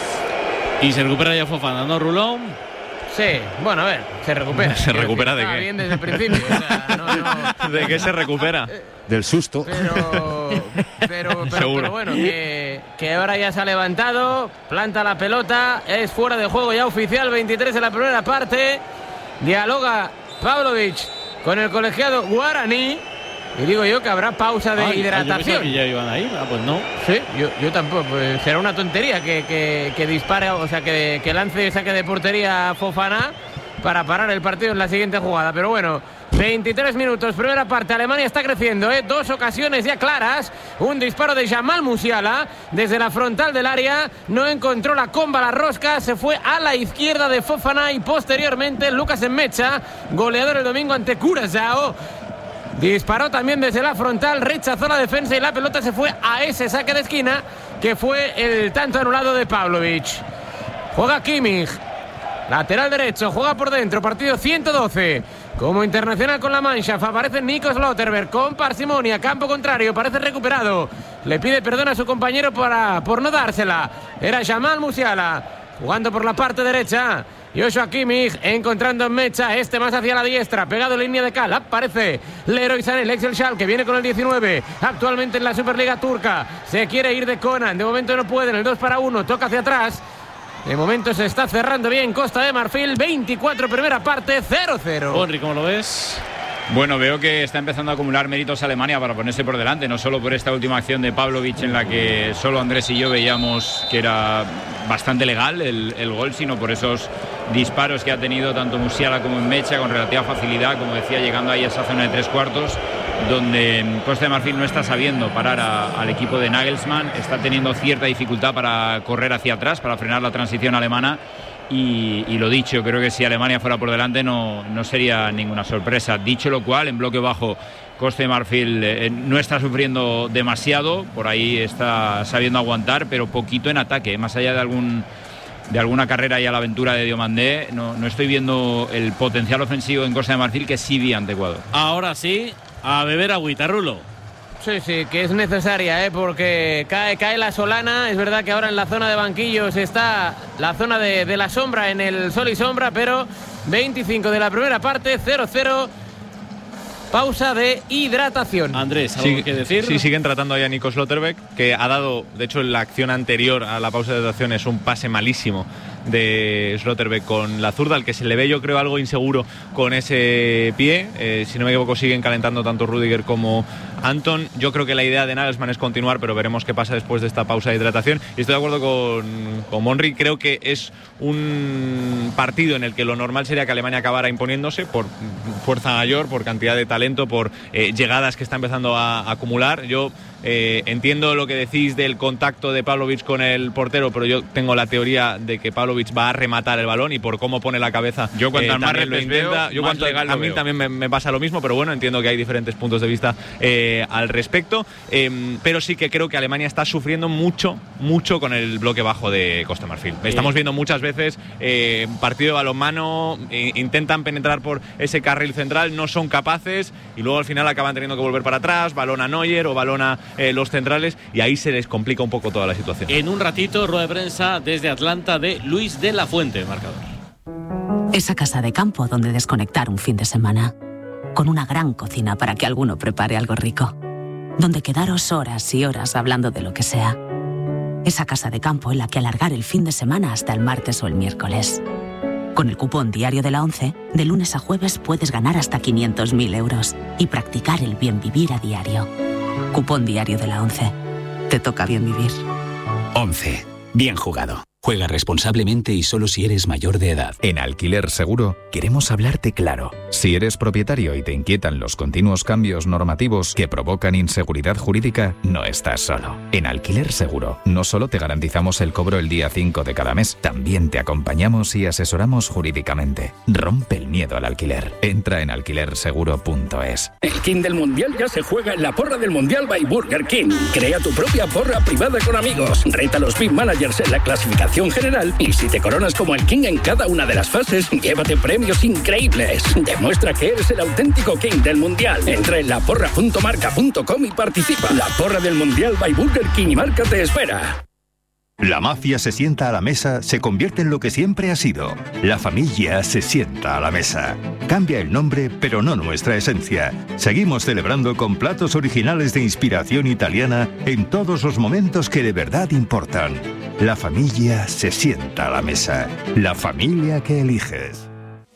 Y se recupera ya Fofana, ¿no, Rulón? Sí, bueno, a ver, se recupera. ¿Se recupera de Está qué? bien desde el principio. o sea, no, no. ¿De qué se recupera? Del susto. Pero, pero, pero, Seguro. pero bueno, que, que ahora ya se ha levantado, planta la pelota, es fuera de juego ya oficial, veintitrés en la primera parte. Dialoga Pavlovic con el colegiado guaraní. Y digo yo que habrá pausa de Ah, yo pensaba hidratación. que ya iban ahí. Ah, pues no. Sí, yo, yo tampoco. Pues será una tontería que, que, que dispare, o sea, que, que lance saque de portería a Fofana para parar el partido en la siguiente jugada. Pero bueno, veintitrés minutos, primera parte. Alemania está creciendo, ¿eh? Dos ocasiones ya claras. Un disparo de Jamal Musiala desde la frontal del área. No encontró la comba, la rosca. Se fue a la izquierda de Fofana y posteriormente Lucas Enmecha, goleador el domingo ante Curazao. Disparó también desde la frontal, rechazó la defensa y la pelota se fue a ese saque de esquina que fue el tanto anulado de Pavlovic. Juega Kimmich, lateral derecho, juega por dentro, partido ciento doce. Como internacional con la mancha, aparece Nico Slotterberg con parsimonia, campo contrario, parece recuperado. Le pide perdón a su compañero para, por no dársela. Era Jamal Musiala, jugando por la parte derecha. Joshua Kimmich encontrando en Mecha, este más hacia la diestra, pegado en línea de cal, aparece Leroy Sané, el ex del Schalke, viene con el diecinueve, actualmente en la Superliga turca, se quiere ir de Conan, de momento no puede, en el dos para uno, toca hacia atrás, de momento se está cerrando bien Costa de Marfil, veinticuatro primera parte, cero cero. Henry, ¿cómo lo ves? Bueno, veo que está empezando a acumular méritos Alemania para ponerse por delante, no solo por esta última acción de Pavlovic en la que solo Andrés y yo veíamos que era bastante legal el, el gol, sino por esos disparos que ha tenido tanto Musiala como Enmecha con relativa facilidad, como decía, llegando ahí a esa zona de tres cuartos, donde Costa de Marfil no está sabiendo parar a, al equipo de Nagelsmann, está teniendo cierta dificultad para correr hacia atrás, para frenar la transición alemana. Y, y lo dicho, creo que si Alemania fuera por delante no, no sería ninguna sorpresa. Dicho lo cual, en bloque bajo, Costa de Marfil eh, no está sufriendo demasiado, por ahí está sabiendo aguantar, pero poquito en ataque, más allá de algún de alguna carrera y a la aventura de Diomandé, no, no estoy viendo el potencial ofensivo en Costa de Marfil que sí vi ante Ecuador. Ahora sí, a beber agüita, Rulo. Sí, sí, que es necesaria, ¿eh? Porque cae, cae la Solana. Es verdad que ahora en la zona de banquillos está la zona de, de la sombra, en el sol y sombra, pero veinticinco de la primera parte, cero cero. Pausa de hidratación. Andrés, ¿algo sí, que decir? Sí, siguen tratando ahí a Nico Slotterbeck, que ha dado, de hecho, en la acción anterior a la pausa de hidratación es un pase malísimo de Slotterbeck con la zurda, al que se le ve, yo creo, algo inseguro con ese pie. Eh, si no me equivoco, siguen calentando tanto Rüdiger como Anton. Yo creo que la idea de Nagelsmann es continuar, pero veremos qué pasa después de esta pausa de hidratación. Y estoy de acuerdo con, con Monri. Creo que es un partido en el que lo normal sería que Alemania acabara imponiéndose por fuerza mayor, por cantidad de talento, por eh, llegadas que está empezando a, a acumular. Yo eh, entiendo lo que decís del contacto de Pavlovic con el portero, pero yo tengo la teoría de que Pavlovic va a rematar el balón, y por cómo pone la cabeza, yo cuanto eh, más lo intenta. veo, yo más cuanto, legal a lo mí veo. también me, me pasa lo mismo, pero bueno, entiendo que hay diferentes puntos de vista eh, al respecto. Eh, pero sí que creo que Alemania está sufriendo mucho, mucho con el bloque bajo de Costa Marfil. Sí. Estamos viendo muchas veces eh, partido de balonmano, eh, intentan penetrar por ese carril central, no son capaces, y luego al final acaban teniendo que volver para atrás, balón a Neuer o balón a eh, los centrales, y ahí se les complica un poco toda la situación. En un ratito, rueda de prensa desde Atlanta de Luis de la Fuente, marcador. Esa casa de campo donde desconectar un fin de semana, con una gran cocina para que alguno prepare algo rico, donde quedaros horas y horas hablando de lo que sea. Esa casa de campo en la que alargar el fin de semana hasta el martes o el miércoles. Con el cupón diario de la ONCE, de lunes a jueves puedes ganar hasta quinientos mil euros y practicar el bien vivir a diario. Cupón diario de la ONCE. Te toca bien vivir. ONCE. Bien jugado. Juega responsablemente y solo si eres mayor de edad. En Alquiler Seguro queremos hablarte claro. Si eres propietario y te inquietan los continuos cambios normativos que provocan inseguridad jurídica, no estás solo. En Alquiler Seguro no solo te garantizamos el cobro el día cinco de cada mes, también te acompañamos y asesoramos jurídicamente. Rompe el miedo al alquiler. Entra en alquiler seguro punto es. El King del Mundial ya se juega en la porra del Mundial by Burger King. Crea tu propia porra privada con amigos. Reta a los Big Managers en la clasificación general, y si te coronas como el King en cada una de las fases, llévate premios increíbles. Demuestra que eres el auténtico King del Mundial. Entra en la porra punto marca punto com y participa. La porra del Mundial by Burger King y Marca te espera. La mafia se sienta a la mesa, se convierte en lo que siempre ha sido. La familia se sienta a la mesa. Cambia el nombre, pero no nuestra esencia. Seguimos celebrando con platos originales de inspiración italiana en todos los momentos que de verdad importan. La familia se sienta a la mesa. La familia que eliges.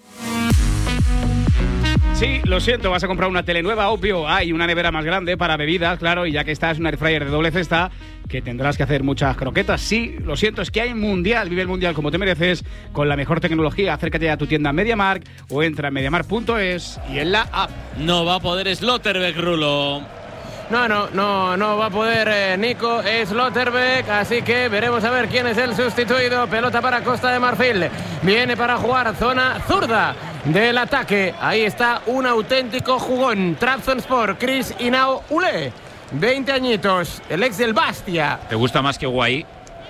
Sí, lo siento, vas a comprar una tele nueva, obvio. Hay una nevera más grande para bebidas, claro, y ya que estás en un air fryer de doble cesta, que tendrás que hacer muchas croquetas. Sí, lo siento, es que hay mundial, vive el mundial como te mereces, con la mejor tecnología. Acércate a tu tienda MediaMarkt o entra en mediamarkt punto es y en la app. No va a poder Slotterbeck, Rulo. No, no, no, no va a poder eh, Nico Slotterbeck, así que veremos a ver quién es el sustituido. Pelota para Costa de Marfil, viene para jugar zona zurda del ataque. Ahí está un auténtico jugón, Trabzonspor, Chris Inao Ule, veinte añitos, el ex del Bastia. ¿Te gusta más que Guay,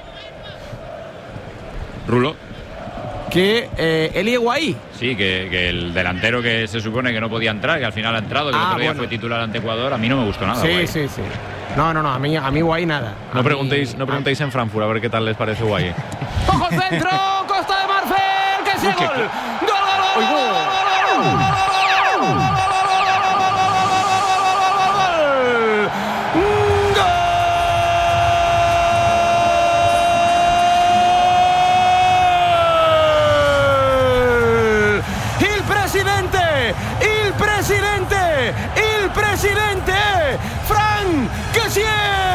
Rulo? Que eh, el Higuaí. Sí, que, que el delantero que se supone que no podía entrar, que al final ha entrado, que ah, el otro día bueno. fue titular ante Ecuador, a mí no me gustó nada. Sí, Guay. sí, sí. No, no, no, a mí, a mí Guay nada. A no mí, preguntéis, no preguntéis a... en Frankfurt a ver qué tal les parece Guay. ¡Ojo centro! ¡Costa de Marfil! ¡Que sí, gol! ¡Gol, gol, gol, gol, gol! Il presidente, il presidente, Franck Kessié.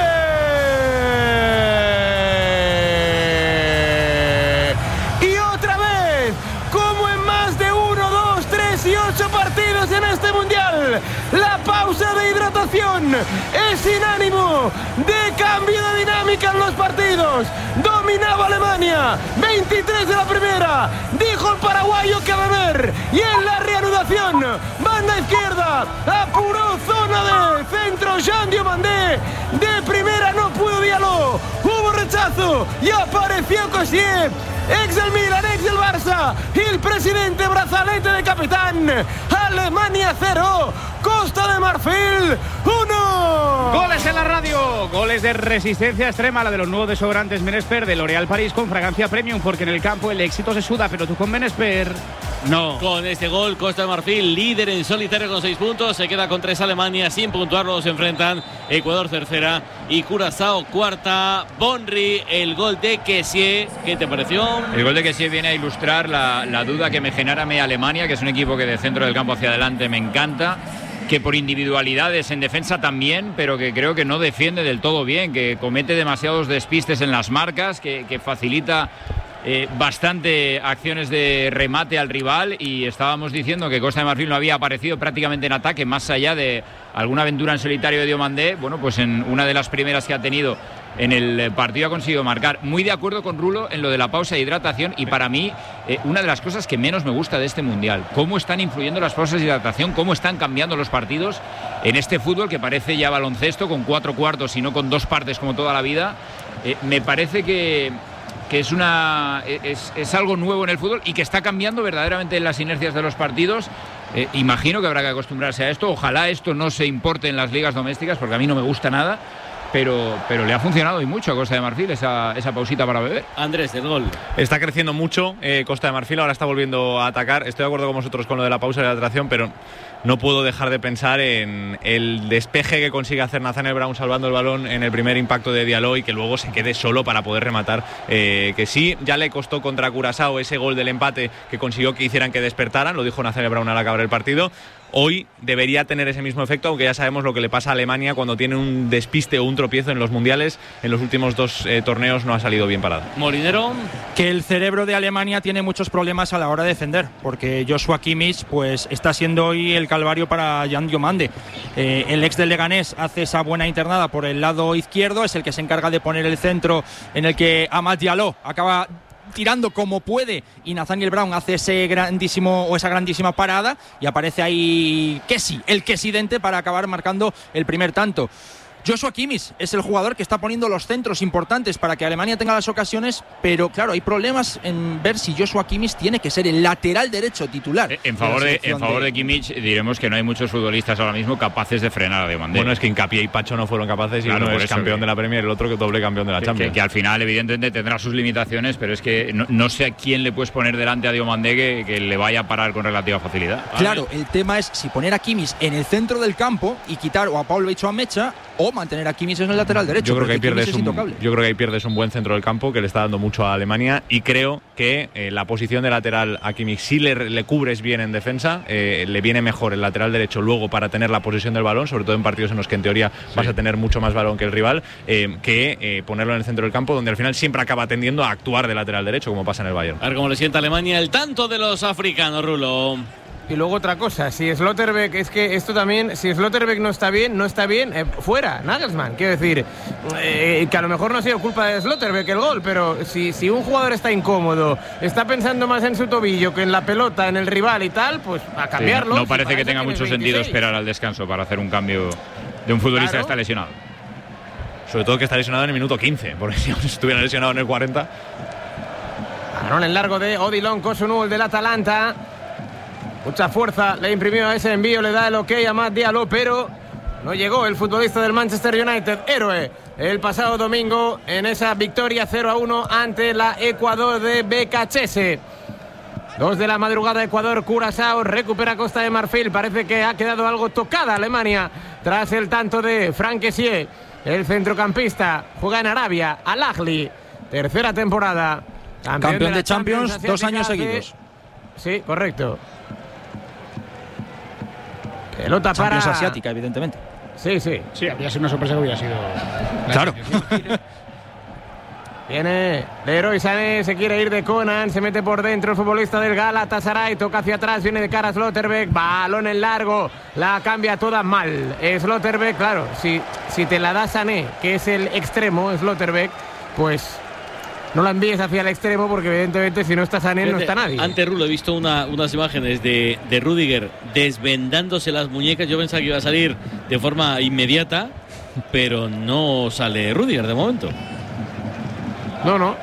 Y otra vez, como en más de uno, dos, tres y ocho partidos en este mundial, la pausa de hidratación es sin ánimo de cambio de dinámica en los partidos. Dominaba Alemania, veintitrés de la primera, dijo el paraguayo que a beber, y en la reanudación, banda izquierda, apuró zona de centro, Jean Diomandé, de primera no pudo Diallo, hubo rechazo y apareció Koscielny, ex del Milan, ex del Barça, el presidente brazalete de capitán. Alemania cero, Costa de Marfil uno. Goles en la radio, goles de resistencia extrema, la de los nuevos desodorantes Menesper de L'Oréal París con fragancia premium, porque en el campo el éxito se suda, pero tú con Menesper no. Con este gol, Costa de Marfil, líder en solitario con seis puntos, se queda con tres Alemania sin puntuar, luego se enfrentan Ecuador tercera y Curazao cuarta. Bonri, el gol de Kessié, ¿qué te pareció? El gol de Kessié viene a ilustrar la, la duda que me genera mi Alemania, que es un equipo que de centro del campo hacia adelante me encanta, que por individualidades en defensa también, pero que creo que no defiende del todo bien, que comete demasiados despistes en las marcas, que, que facilita eh, bastante acciones de remate al rival, y estábamos diciendo que Costa de Marfil no había aparecido prácticamente en ataque, más allá de alguna aventura en solitario de Diomandé. Bueno, pues en una de las primeras que ha tenido en el partido ha conseguido marcar. Muy de acuerdo con Rulo en lo de la pausa de hidratación, y para mí eh, una de las cosas que menos me gusta de este Mundial, cómo están influyendo las pausas de hidratación, cómo están cambiando los partidos en este fútbol que parece ya baloncesto con cuatro cuartos y no con dos partes como toda la vida. Eh, me parece que, que es, una, es, es algo nuevo en el fútbol y que está cambiando verdaderamente las inercias de los partidos. Eh, imagino que habrá que acostumbrarse a esto. Ojalá esto no se importe en las ligas domésticas, porque a mí no me gusta nada. Pero, pero le ha funcionado y mucho a Costa de Marfil esa, esa pausita para beber. Andrés, el gol. Está creciendo mucho eh, Costa de Marfil, ahora está volviendo a atacar. Estoy de acuerdo con vosotros con lo de la pausa de la atracción, pero no puedo dejar de pensar en el despeje que consigue hacer Nathaniel Brown salvando el balón en el primer impacto de Diallo y que luego se quede solo para poder rematar. Eh, que sí, ya le costó contra Curazao ese gol del empate que consiguió que hicieran que despertaran, lo dijo Nathaniel Brown al acabar el partido. Hoy debería tener ese mismo efecto, aunque ya sabemos lo que le pasa a Alemania cuando tiene un despiste o un tropiezo en los mundiales. En los últimos dos eh, torneos no ha salido bien parado. Molinero. Que el cerebro de Alemania tiene muchos problemas a la hora de defender, porque Joshua Kimmich pues, está siendo hoy el calvario para Jan Diomande. Eh, el ex del Leganés hace esa buena internada por el lado izquierdo, es el que se encarga de poner el centro en el que Amad Diallo acaba tirando como puede, y Nathaniel Brown hace ese grandísimo o esa grandísima parada y aparece ahí Kessie, el Kessidente, para acabar marcando el primer tanto. Joshua Kimmich es el jugador que está poniendo los centros importantes para que Alemania tenga las ocasiones, pero claro, hay problemas en ver si Joshua Kimmich tiene que ser el lateral derecho titular. En favor de, en favor de Kimmich diremos que no hay muchos futbolistas ahora mismo capaces de frenar a Diomandé. Bueno, es que Hincapié y Pacho no fueron capaces, y claro, uno es campeón que, de la Premier, el otro que doble campeón de la Champions. Que, que al final evidentemente tendrá sus limitaciones, pero es que no, no sé a quién le puedes poner delante a Diomandé que, que le vaya a parar con relativa facilidad. Claro, el tema es si poner a Kimmich en el centro del campo y quitar o a Pavlovic o a Mecha, o mantener a Kimmich en el lateral derecho. Yo creo, que ahí pierdes un, yo creo que ahí pierdes un buen centro del campo que le está dando mucho a Alemania, y creo que eh, la posición de lateral a Kimmich, si le, le cubres bien en defensa, eh, le viene mejor el lateral derecho luego para tener la posesión del balón, sobre todo en partidos en los que en teoría sí. vas a tener mucho más balón que el rival, eh, que eh, ponerlo en el centro del campo, donde al final siempre acaba tendiendo a actuar de lateral derecho, como pasa en el Bayern. A ver cómo le sienta a Alemania el tanto de los africanos, Rulo. Y luego otra cosa, si Slotterbeck, es que esto también, si Slotterbeck no está bien, no está bien, eh, fuera, Nagelsmann. Quiero decir, eh, que a lo mejor no ha sido culpa de Slotterbeck el gol, pero si, si un jugador está incómodo, está pensando más en su tobillo que en la pelota, en el rival y tal, pues a cambiarlo. Sí, no, no parece si que tenga mucho veintiséis. Sentido esperar al descanso para hacer un cambio de un futbolista claro. que está lesionado. Sobre todo que está lesionado en el minuto quince, porque si estuviera lesionado en el cuarenta. Balón en largo de Odilon Kosunu, el del Atalanta. Mucha fuerza le imprimió a ese envío, le da el ok a Amad Diallo, pero no llegó el futbolista del Manchester United, héroe el pasado domingo en esa victoria cero a uno ante la Ecuador de Becachese. Dos de la madrugada, Ecuador, Curazao, recupera Costa de Marfil. Parece que ha quedado algo tocada Alemania tras el tanto de Franck Kessié, el centrocampista, juega en Arabia, Al Ahly, tercera temporada. Campeón, campeón de, de Champions, Champions dos años seguidos. Sí, correcto. Pelota para... Champions asiática, evidentemente. Sí, sí. Sí, habría sido una sorpresa que hubiera sido... Claro. Viene Leroy Sané, se quiere ir de Conan, se mete por dentro el futbolista del Galatasaray, toca hacia atrás, viene de cara a Slotterbeck, balón en largo, la cambia toda mal. Slotterbeck, claro, si, si te la da Sané, que es el extremo, Slotterbeck, pues... no la envíes hacia el extremo, porque evidentemente si no está Sané no está nadie. Antes, Rulo, he visto una, unas imágenes de, de Rüdiger desvendándose las muñecas. Yo pensaba que iba a salir de forma inmediata, pero no sale Rüdiger de momento. No, no.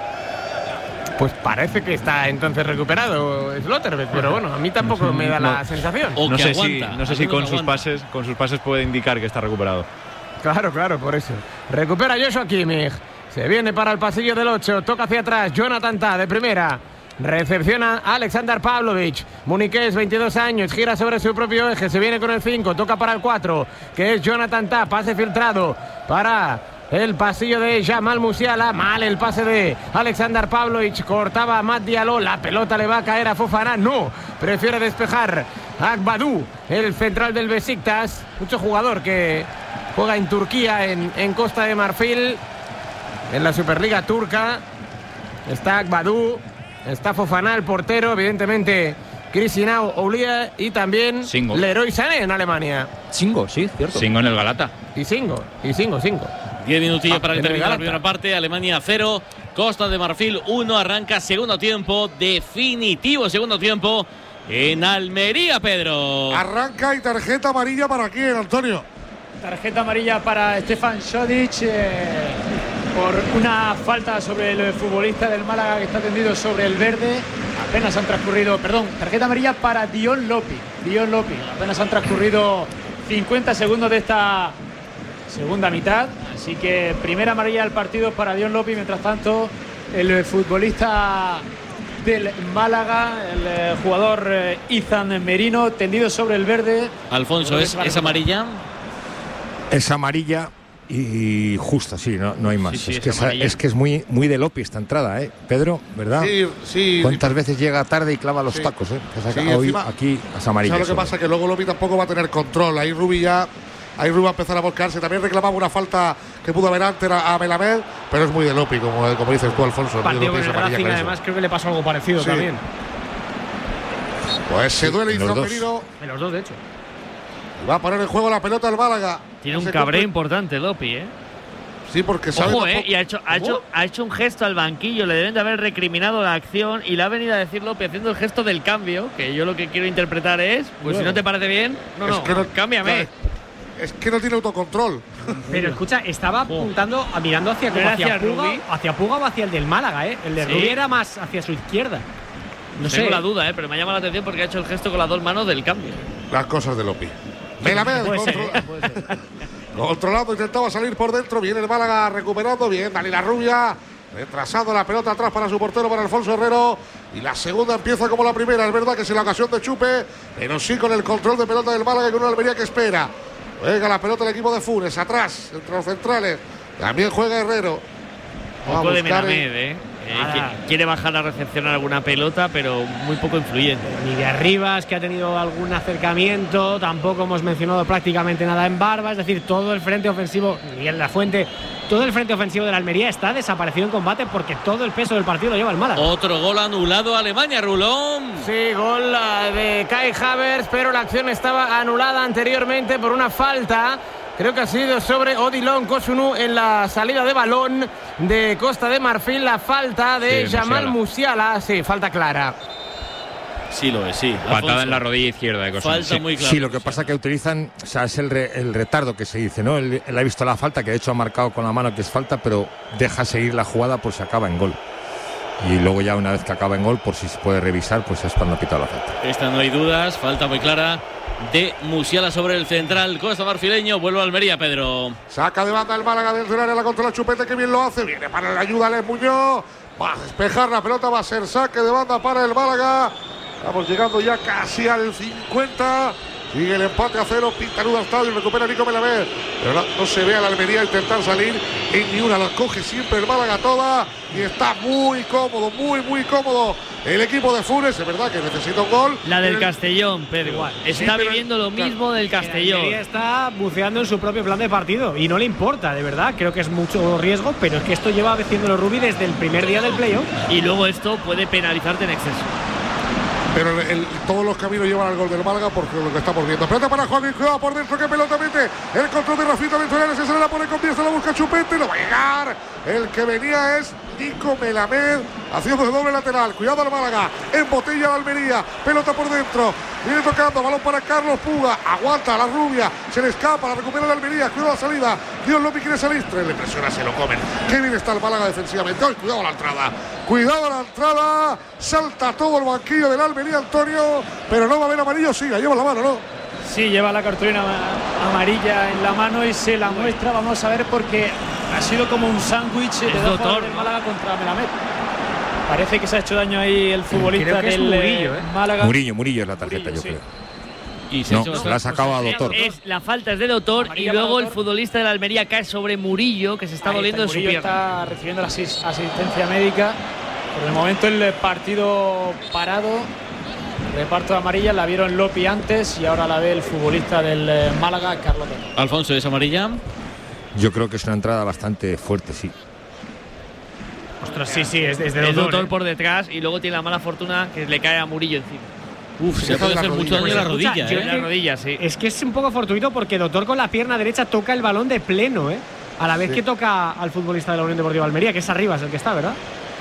Pues parece que está entonces recuperado Slotterbeck, pero bueno, a mí tampoco me da no, la sensación. No sé si, no sé si con sus pases, con sus pases puede indicar que está recuperado. Claro, claro, por eso. Recupera Joshua Kimmich. Se viene para el pasillo del ocho. Toca hacia atrás. Jonathan Tah de primera. Recepciona a Aleksandar Pavlovic. Muniqués, veintidós años. Gira sobre su propio eje. Se viene con el cinco. Toca para el cuatro, que es Jonathan Tah. Pase filtrado para el pasillo de Jamal Musiala. Mal el pase de Aleksandar Pavlovic. Cortaba a Matt Diallo. La pelota le va a caer a Fofana. No. Prefiere despejar a Agbadou, el central del Besiktas. Mucho jugador que juega en Turquía, en, en Costa de Marfil, en la Superliga turca. Está Agbadou, está Fofana, el portero, evidentemente Crisinau Oulia y también Singo. Leroy Sané en Alemania. Singo, sí, cierto. Singo en el Galata. Y Singo, y Singo, Singo. Diez minutillos Ah, para que en el termine la Galata. primera parte. Alemania cero, Costa de Marfil uno. Arranca segundo tiempo, definitivo segundo tiempo en Almería, Pedro. Arranca y tarjeta amarilla para quién, Antonio. Tarjeta amarilla para Stefan Šodić eh, por una falta sobre el futbolista del Málaga que está tendido sobre el verde. Apenas han transcurrido, perdón, tarjeta amarilla para Dion Lopi. Dion Lopi. Apenas han transcurrido cincuenta segundos de esta segunda mitad. Así que primera amarilla del partido para Dion Lopi. Mientras tanto, el futbolista del Málaga, el eh, jugador eh, Izan Merino, tendido sobre el verde. Alfonso, ¿es, ¿es amarilla? Es amarilla y justa, sí, no, no hay más. Sí, sí, es, es que es, amarilla. es que es muy, muy de Lopi esta entrada, ¿eh? Pedro, ¿verdad? Sí, sí. ¿Cuántas veces llega tarde y clava los Sí. tacos, eh? Que saca Sí, hoy encima, aquí es amarilla. ¿sabes lo que solo. pasa? Que luego Lopi tampoco va a tener control. Ahí Rubi ya. Ahí Rubi va a empezar a volcarse. También reclamaba una falta que pudo haber antes a, a Melamed, pero es muy de Lopi, como, como dices tú, Alfonso. muy de Partido Lopi, con es el amarilla Racing, clarísima. además creo que le pasó algo parecido Sí. también. Pues se duele los Izan dos. Merino. En los dos, de hecho. Va a poner en juego la pelota el Málaga. Tiene un Se cabreo cumple- importante, Lopi, ¿eh? Sí, porque sabe Ojo, tampoco- ¿eh? Y ha hecho, ha, hecho, ha hecho un gesto al banquillo. Le deben de haber recriminado la acción y le ha venido a decir Lopi haciendo el gesto del cambio. Que yo lo que quiero interpretar es: pues si no te parece bien, no, Es no, que no- cámbiame. Es que no tiene autocontrol. Pero escucha, estaba apuntando, a- mirando hacia, ¿No como era hacia, hacia Puga, Rubí? hacia Puga o hacia el del Málaga, ¿eh? El de Sí. Rubí era más hacia su izquierda. No Tengo sé. la duda, ¿eh? Pero me llama la atención porque ha hecho el gesto con las dos manos del cambio. Las cosas de Lopi. Melamed, Puede ser, control- puede ser. controlando, intentaba salir por dentro. Viene el Málaga recuperando. Bien, Dani La Rubia. Retrasando la pelota atrás para su portero, para Alfonso Herrero. Y la segunda empieza como la primera. Es verdad que es la ocasión de Chupe, pero sí con el control de pelota del Málaga y con una Almería que espera. Juega la pelota el equipo de Funes. Atrás, entre los centrales. También juega Herrero. Va a Poco de buscar el- Melamed, ¿eh? Eh, Nada. qui- quiere bajar a recepcionar alguna pelota, pero muy poco influyente. Ni de Arribas, que ha tenido algún acercamiento. Tampoco hemos mencionado prácticamente nada en Barba. Es decir, todo el frente ofensivo, Miguel La Fuente, todo el frente ofensivo de la Almería está desaparecido en combate porque todo el peso del partido lo lleva el Málaga. Otro gol anulado a Alemania, Rulón. Sí, gol ah, de Kai Havertz, pero la acción estaba anulada anteriormente por una falta. Creo que ha sido sobre Odilon Kosunu en la salida de balón de Costa de Marfil. La falta de Sí, Jamal Musiala. Musiala. Sí, falta clara. Sí lo es, sí. Patada Alfonso. en la rodilla izquierda de Kosunu. Falta Sí. muy clara. Sí, lo que pasa que utilizan, o sea, es el, re- el retardo que se dice, ¿no? Él, él ha visto la falta, que de hecho ha marcado con la mano que es falta, pero deja seguir la jugada por si acaba en gol. Y luego ya una vez que acaba en gol, por si se puede revisar, pues es cuando ha pitado la falta. Esta no hay dudas, falta muy clara de Musiala sobre el central Costa Marfileño. Vuelve a Almería, Pedro. Saca de banda el Málaga dentro del área, la controla Chupete, que bien lo hace. Viene para la ayuda Les Muñoz. Va a despejar la pelota, va a ser saque de banda para el Málaga. Estamos llegando ya casi al cincuenta. Sigue el empate a cero, pinta Nuda Estadio y recupera Nico Melamed. Pero no, no se ve a la Almería intentar salir en ni una. La coge siempre el Málaga toda y está muy cómodo, muy, muy cómodo el equipo de Funes. Es verdad que necesita un gol. La del El- Castellón, Pedro. Igual. Está Sí, pero- viviendo lo mismo del El Castellón. Almería está buceando en su propio plan de partido y no le importa, de verdad. Creo que es mucho riesgo, pero es que esto lleva haciéndolo Rubí desde el primer día del playoff. Y luego esto puede penalizarte en exceso. Pero el- todos los caminos llevan al gol del Málaga porque lo que estamos viendo. Pelota para Joaquín Cueva por dentro, que pelota mete. El control de Rafita dentro de la área, se la pone con pies, se la busca Chupete, no va a llegar. El que venía es Nico Melamed haciendo de doble lateral. Cuidado al Málaga. En botella la Almería. Pelota por dentro. Viene tocando. Balón para Carlos Puga. Aguanta la rubia. Se le escapa. La recupera la Almería. Cuidado la salida. Dios López quiere salir. Tres le presiona. Se lo comen. Qué bien está el Málaga defensivamente. Ay, cuidado la entrada. Cuidado la entrada. Salta todo el banquillo del Almería, Antonio. Pero no va a haber amarillo. Sí, la lleva la mano, ¿no? Sí, lleva la cartulina amarilla en la mano y se la muestra. Vamos a ver porque ha sido como un sándwich de dos jugadores del Málaga contra Melamed. Parece que se ha hecho daño ahí el futbolista del Murillo, ¿eh? Málaga. Murillo, Murillo es la tarjeta, Murillo, yo creo. Sí. Y se no, hecho la ha sacado a Doctor. Es, la falta es de Doctor y luego el futbolista de la Almería cae sobre Murillo, que se está doliendo de su pierna. Está recibiendo la asistencia médica. Por el momento el partido parado. Reparto de amarilla, la vieron Lopi antes y ahora la ve el futbolista del eh, Málaga, Carlos Doctor. Alfonso, ¿es amarilla? Yo creo que es una entrada bastante fuerte, sí. Ostras, sí, sí, es, es de el Doctor, Doctor ¿eh? por detrás y luego tiene la mala fortuna que le cae a Murillo encima. Uf, se puede hacer mucho daño en la rodilla, ¿eh? ¿eh? En la rodilla, sí. Es que es un poco fortuito porque Doctor con la pierna derecha toca el balón de pleno, ¿eh? A la vez sí. que toca al futbolista de la Unión Deportiva Almería, que es arriba, es el que está, ¿verdad?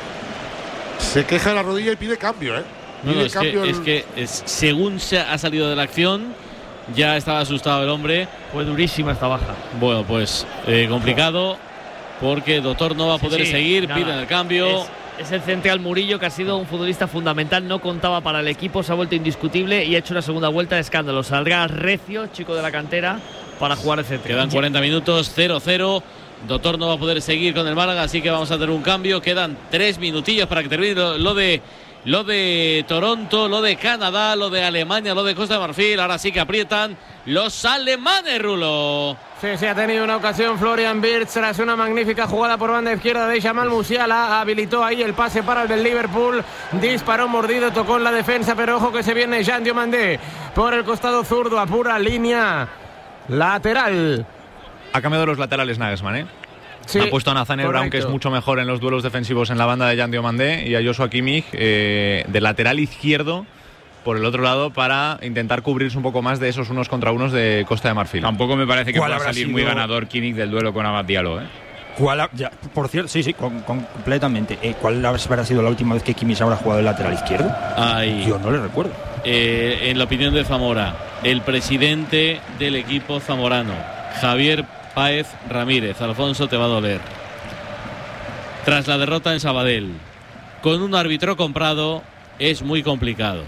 Se queja de la rodilla y pide cambio, ¿eh? No, no, es, que, el... es que es, según se ha salido de la acción, ya estaba asustado el hombre. Fue durísima esta baja. Bueno, pues eh, complicado, porque Doctor no va a poder sí, sí, seguir, nada. Piden el cambio. Es, es el central Murillo, que ha sido un futbolista fundamental, no contaba para el equipo, se ha vuelto indiscutible y ha hecho una segunda vuelta de escándalo. Saldrá Recio, chico de la cantera, para jugar el central. Quedan cuarenta minutos, cero cero. Doctor no va a poder seguir con el Málaga, así que vamos a tener un cambio. Quedan tres minutillos para que termine lo, lo de... Lo de Toronto, lo de Canadá, lo de Alemania, lo de Costa de Marfil. Ahora sí que aprietan los alemanes, Rulo. Sí, sí, ha tenido una ocasión Florian Wirtz tras una magnífica jugada por banda izquierda de Jamal Musiala. Habilitó ahí el pase para el del Liverpool. Disparó mordido, tocó en la defensa, pero ojo que se viene Jean Diomandé por el costado zurdo a pura línea lateral. Ha cambiado los laterales Nagelsmann, ¿eh? Sí, ha puesto a Nathaniel Brown, que es mucho mejor en los duelos defensivos en la banda de Jan Diomandé, y a Joshua Kimmich eh, de lateral izquierdo por el otro lado para intentar cubrirse un poco más de esos unos contra unos de Costa de Marfil. Tampoco me parece que pueda salir sido... muy ganador Kimmich del duelo con Amad Diallo, ¿eh? ¿Cuál ha, ya, por cierto, sí, sí, con, con, completamente. Eh, ¿Cuál habrá sido la última vez que Kimmich habrá jugado el lateral izquierdo? Ay, Yo no le recuerdo. Eh, en la opinión de Zamora, el presidente del equipo zamorano, Javier Páez Ramírez. Alfonso, te va a doler. Tras la derrota en Sabadell, con un árbitro comprado, es muy complicado.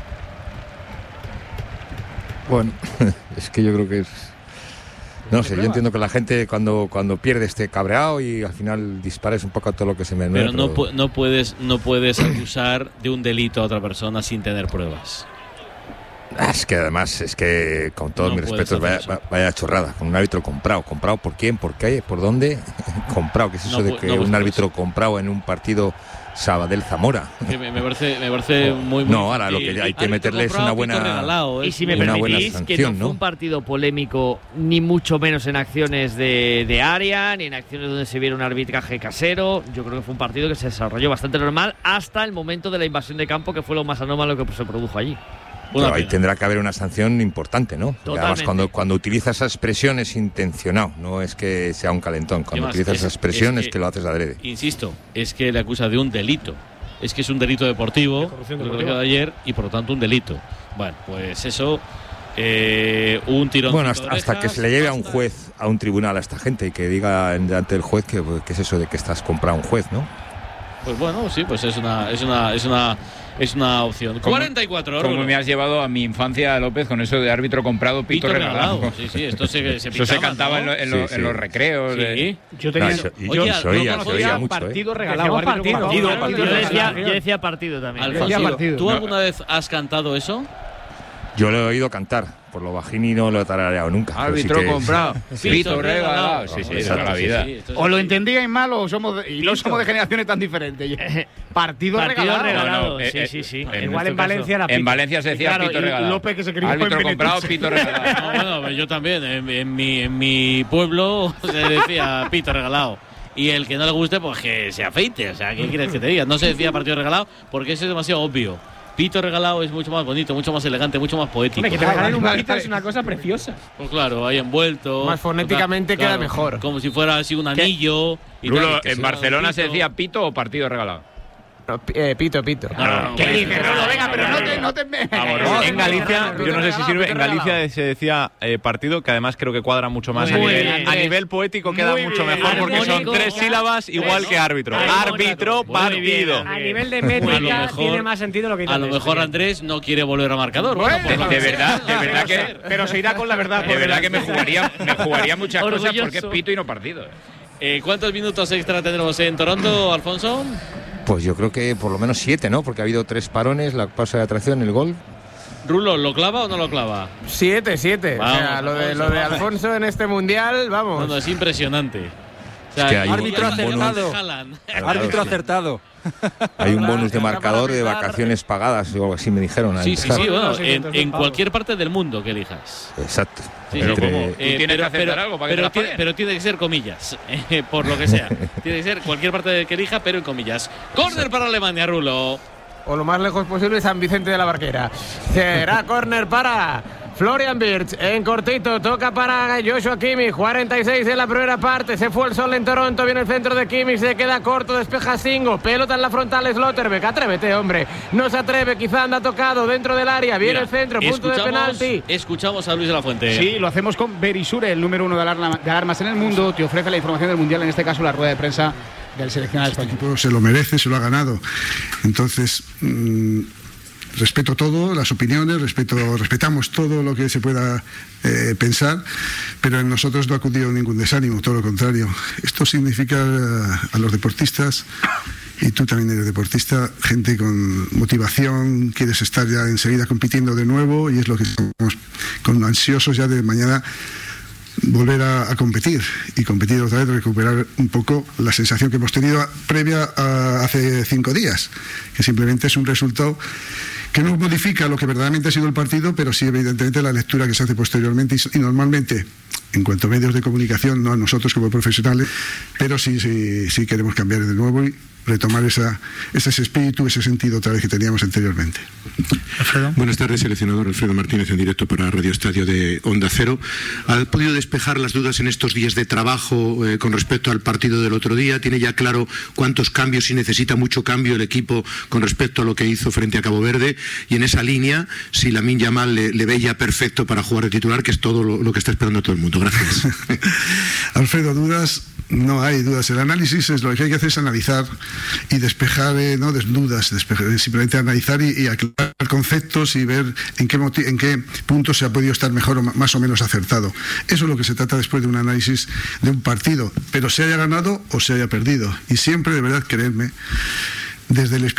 Bueno, es que yo creo que es... No sé, yo entiendo que la gente cuando, cuando pierde esté cabreado y al final dispares un poco a todo lo que se me... Pero no, pu- no, puedes, no puedes acusar de un delito a otra persona sin tener pruebas. Es que además, es que con todos No mis puedes respetos, vaya, hacer eso. vaya chorrada, con un árbitro comprado. ¿Comprado por quién? ¿Por qué? ¿Por dónde? comprado, ¿qué es eso No de pu- que no, pues un por árbitro comprado en un partido Sabadell-Zamora? Que me, me parece, me parece muy, muy... No, ahora lo que hay que árbitro meterle es una comprado, buena... pito regalado, ¿eh? Y si me una buena permitís, que sanción, no fue ¿no? un partido polémico, ni mucho menos en acciones de, de área, ni en acciones donde se viera un arbitraje casero. Yo creo que fue un partido que se desarrolló bastante normal hasta el momento de la invasión de campo, que fue lo más anómalo que se produjo allí. Pero ahí tendrá que haber una sanción importante, ¿no? Porque además, Totalmente. cuando, cuando utiliza esa expresión es intencionado, no es que sea un calentón. Cuando más? utilizas Es- esa expresión es es que, que- lo haces adrede. Insisto, es que le acusa de un delito. Es que es un delito deportivo, lo deportiva. de ayer, y por lo tanto un delito. Bueno, pues eso, eh, un tirón. Bueno, hasta, hasta que se le lleve a un juez, a un tribunal a esta gente y que diga delante del juez que, que es eso de que estás comprado a un juez, ¿no? Pues bueno, sí, pues es una, es una, es una, es una opción. ¿Cómo- cuarenta y cuatro ¿Cómo euros. me has llevado a mi infancia, López, con eso de árbitro comprado, pito, Pito regalado? regalado, sí, sí, esto se- se Eso se pitaba, cantaba ¿no? en, lo- en lo- Sí, en sí. los recreos. Sí. de- Yo tenía No, eso- y- Oye, y se oía, no se oía conocía mucho, ¿eh? partido regalado. Decíamos árbitro partido, comprado. partido, partido. Yo decía, Partido. yo decía partido también. Alfonso, Decía partido. ¿tú No. alguna vez has cantado eso? Yo lo he oído cantar, por lo bajín y no lo he tarareado nunca. pero sí Árbitro que- comprado, Sí, pito sí, regalado. sí, Sí, sí, sí, de toda la sí, vida. Sí, esto es O lo así. entendíais mal o somos de- y no Pito. somos de generaciones tan diferentes. Partido, Partido regalado. regalado, No, no, eh, sí, eh, sí, sí. en En Igual nuestro en Valencia caso. era En pito. Valencia se decía Claro, pito y regalado. López, que se crió en Árbitro Benito. comprado, pito regalado. No, bueno, yo también. En, en mi, en mi pueblo se decía pito regalado. Y el que no le guste, pues que se afeite. O sea, ¿qué quieres que te diga? No se decía partido regalado porque eso es demasiado obvio. pito regalado es mucho más bonito, mucho más elegante, mucho más poético. Hombre, que te regalen un pito es una cosa preciosa. Pues claro, ahí envuelto. Más fonéticamente claro, queda mejor. Como si fuera así un anillo. Y Rulo, tal, que ¿en sea Barcelona un se pito. decía pito o partido regalado? No, eh, pito, pito. No, no, no, ¿Qué no, dices, no, Rulo? no, Venga, pero no te, no te Vamos, en Galicia, yo no sé si sirve, en Galicia se decía eh, partido, que además creo que cuadra mucho más. Muy A nivel, bien. a nivel poético queda Muy mucho bien. mejor porque son Armónico. tres sílabas igual que árbitro. Árbitro, partido. A nivel de A lo métrica mejor- tiene más sentido lo que dices. A lo mejor Andrés no quiere volver a marcador. Bueno, Bueno, por lo de que verdad, sea. de verdad que- Pero se irá con la verdad. De por verdad delante. que me jugaría, me jugaría muchas cosas Orgulloso. porque es pito y no partido. Eh, ¿Cuántos minutos extra tendremos en Toronto, Alfonso? Pues yo creo que por lo menos siete, ¿no? Porque ha habido tres parones, la pausa de atracción, el gol. Rulo, ¿lo clava o no lo clava? Siete, siete. Vamos, o sea, lo de, Alfonso, lo de vamos. Alfonso en este mundial, vamos. No, no, es impresionante. O sea, Es que hay un- Árbitro hay un bonus- acertado. Haaland. Árbitro acertado. Hay un bonus de marcador de vacaciones pagadas o algo así me dijeron. al Sí, sí, empezar. sí, bueno, Sí, en, entonces, en pavos. cualquier parte del mundo que elijas. Exacto. Sí, Entre- sí, ¿cómo? Tú tienes que aceptar algo para que te pero, la tiene, paguen. pero tiene que ser comillas, eh, por lo que sea. Tiene que ser cualquier parte de que elija, pero en comillas. Córner para Alemania, Rulo. O lo más lejos posible, San Vicente de la Barquera. Será córner para Florian Wirtz. En cortito, toca para Joshua Kimmich. cuarenta y seis en la primera parte. Se fue el sol en Toronto. Viene el centro de Kimmich. Se queda corto, despeja Singo. Pelota en la frontal, Slotterbeck. Atrévete, hombre. No se atreve, quizá anda tocado dentro del área. Viene Mira, el centro, punto de escuchamos- penalti. Escuchamos a Luis de la Fuente. Sí, lo hacemos con Verisure, el número uno de, alarma- de alarmas en el mundo. Te ofrece la información del Mundial, en este caso la rueda de prensa del seleccionado español. equipo se lo merece, se lo ha ganado. Entonces, mmm, respeto todo, las opiniones, respeto, respetamos todo lo que se pueda eh, pensar, pero en nosotros no ha acudido ningún desánimo, todo lo contrario. Esto significa eh, a los deportistas, y tú también eres deportista, gente con motivación, quieres estar ya enseguida compitiendo de nuevo, y es lo que estamos con ansiosos ya de mañana volver a, a competir y competir otra vez, recuperar un poco la sensación que hemos tenido previa a hace cinco días, que simplemente es un resultado que no modifica lo que verdaderamente ha sido el partido, pero sí evidentemente la lectura que se hace posteriormente y, y normalmente en cuanto a medios de comunicación, no a nosotros como profesionales, pero sí, sí, sí queremos cambiar de nuevo y retomar esa, ese espíritu, ese sentido otra vez que teníamos anteriormente. Alfredo. Buenas tardes, seleccionador Alfredo Martínez en directo para Radio Estadio de Onda Cero. ¿Ha podido despejar las dudas en estos días de trabajo eh, con respecto al partido del otro día? ¿Tiene ya claro cuántos cambios, si necesita mucho cambio el equipo con respecto a lo que hizo frente a Cabo Verde? Y en esa línea, si Lamine Yamal le, le ve ya perfecto para jugar de titular, que es todo lo, lo que está esperando todo el mundo. Gracias. Alfredo, dudas, no hay dudas. El análisis es lo que hay que hacer es analizar y despejar, eh, no des dudas, despejar, simplemente analizar y, y aclarar conceptos y ver en qué, en qué punto se ha podido estar mejor o más o menos acertado. Eso es lo que se trata después de un análisis de un partido, pero se haya ganado o se haya perdido. Y siempre, de verdad, creedme, desde el espíritu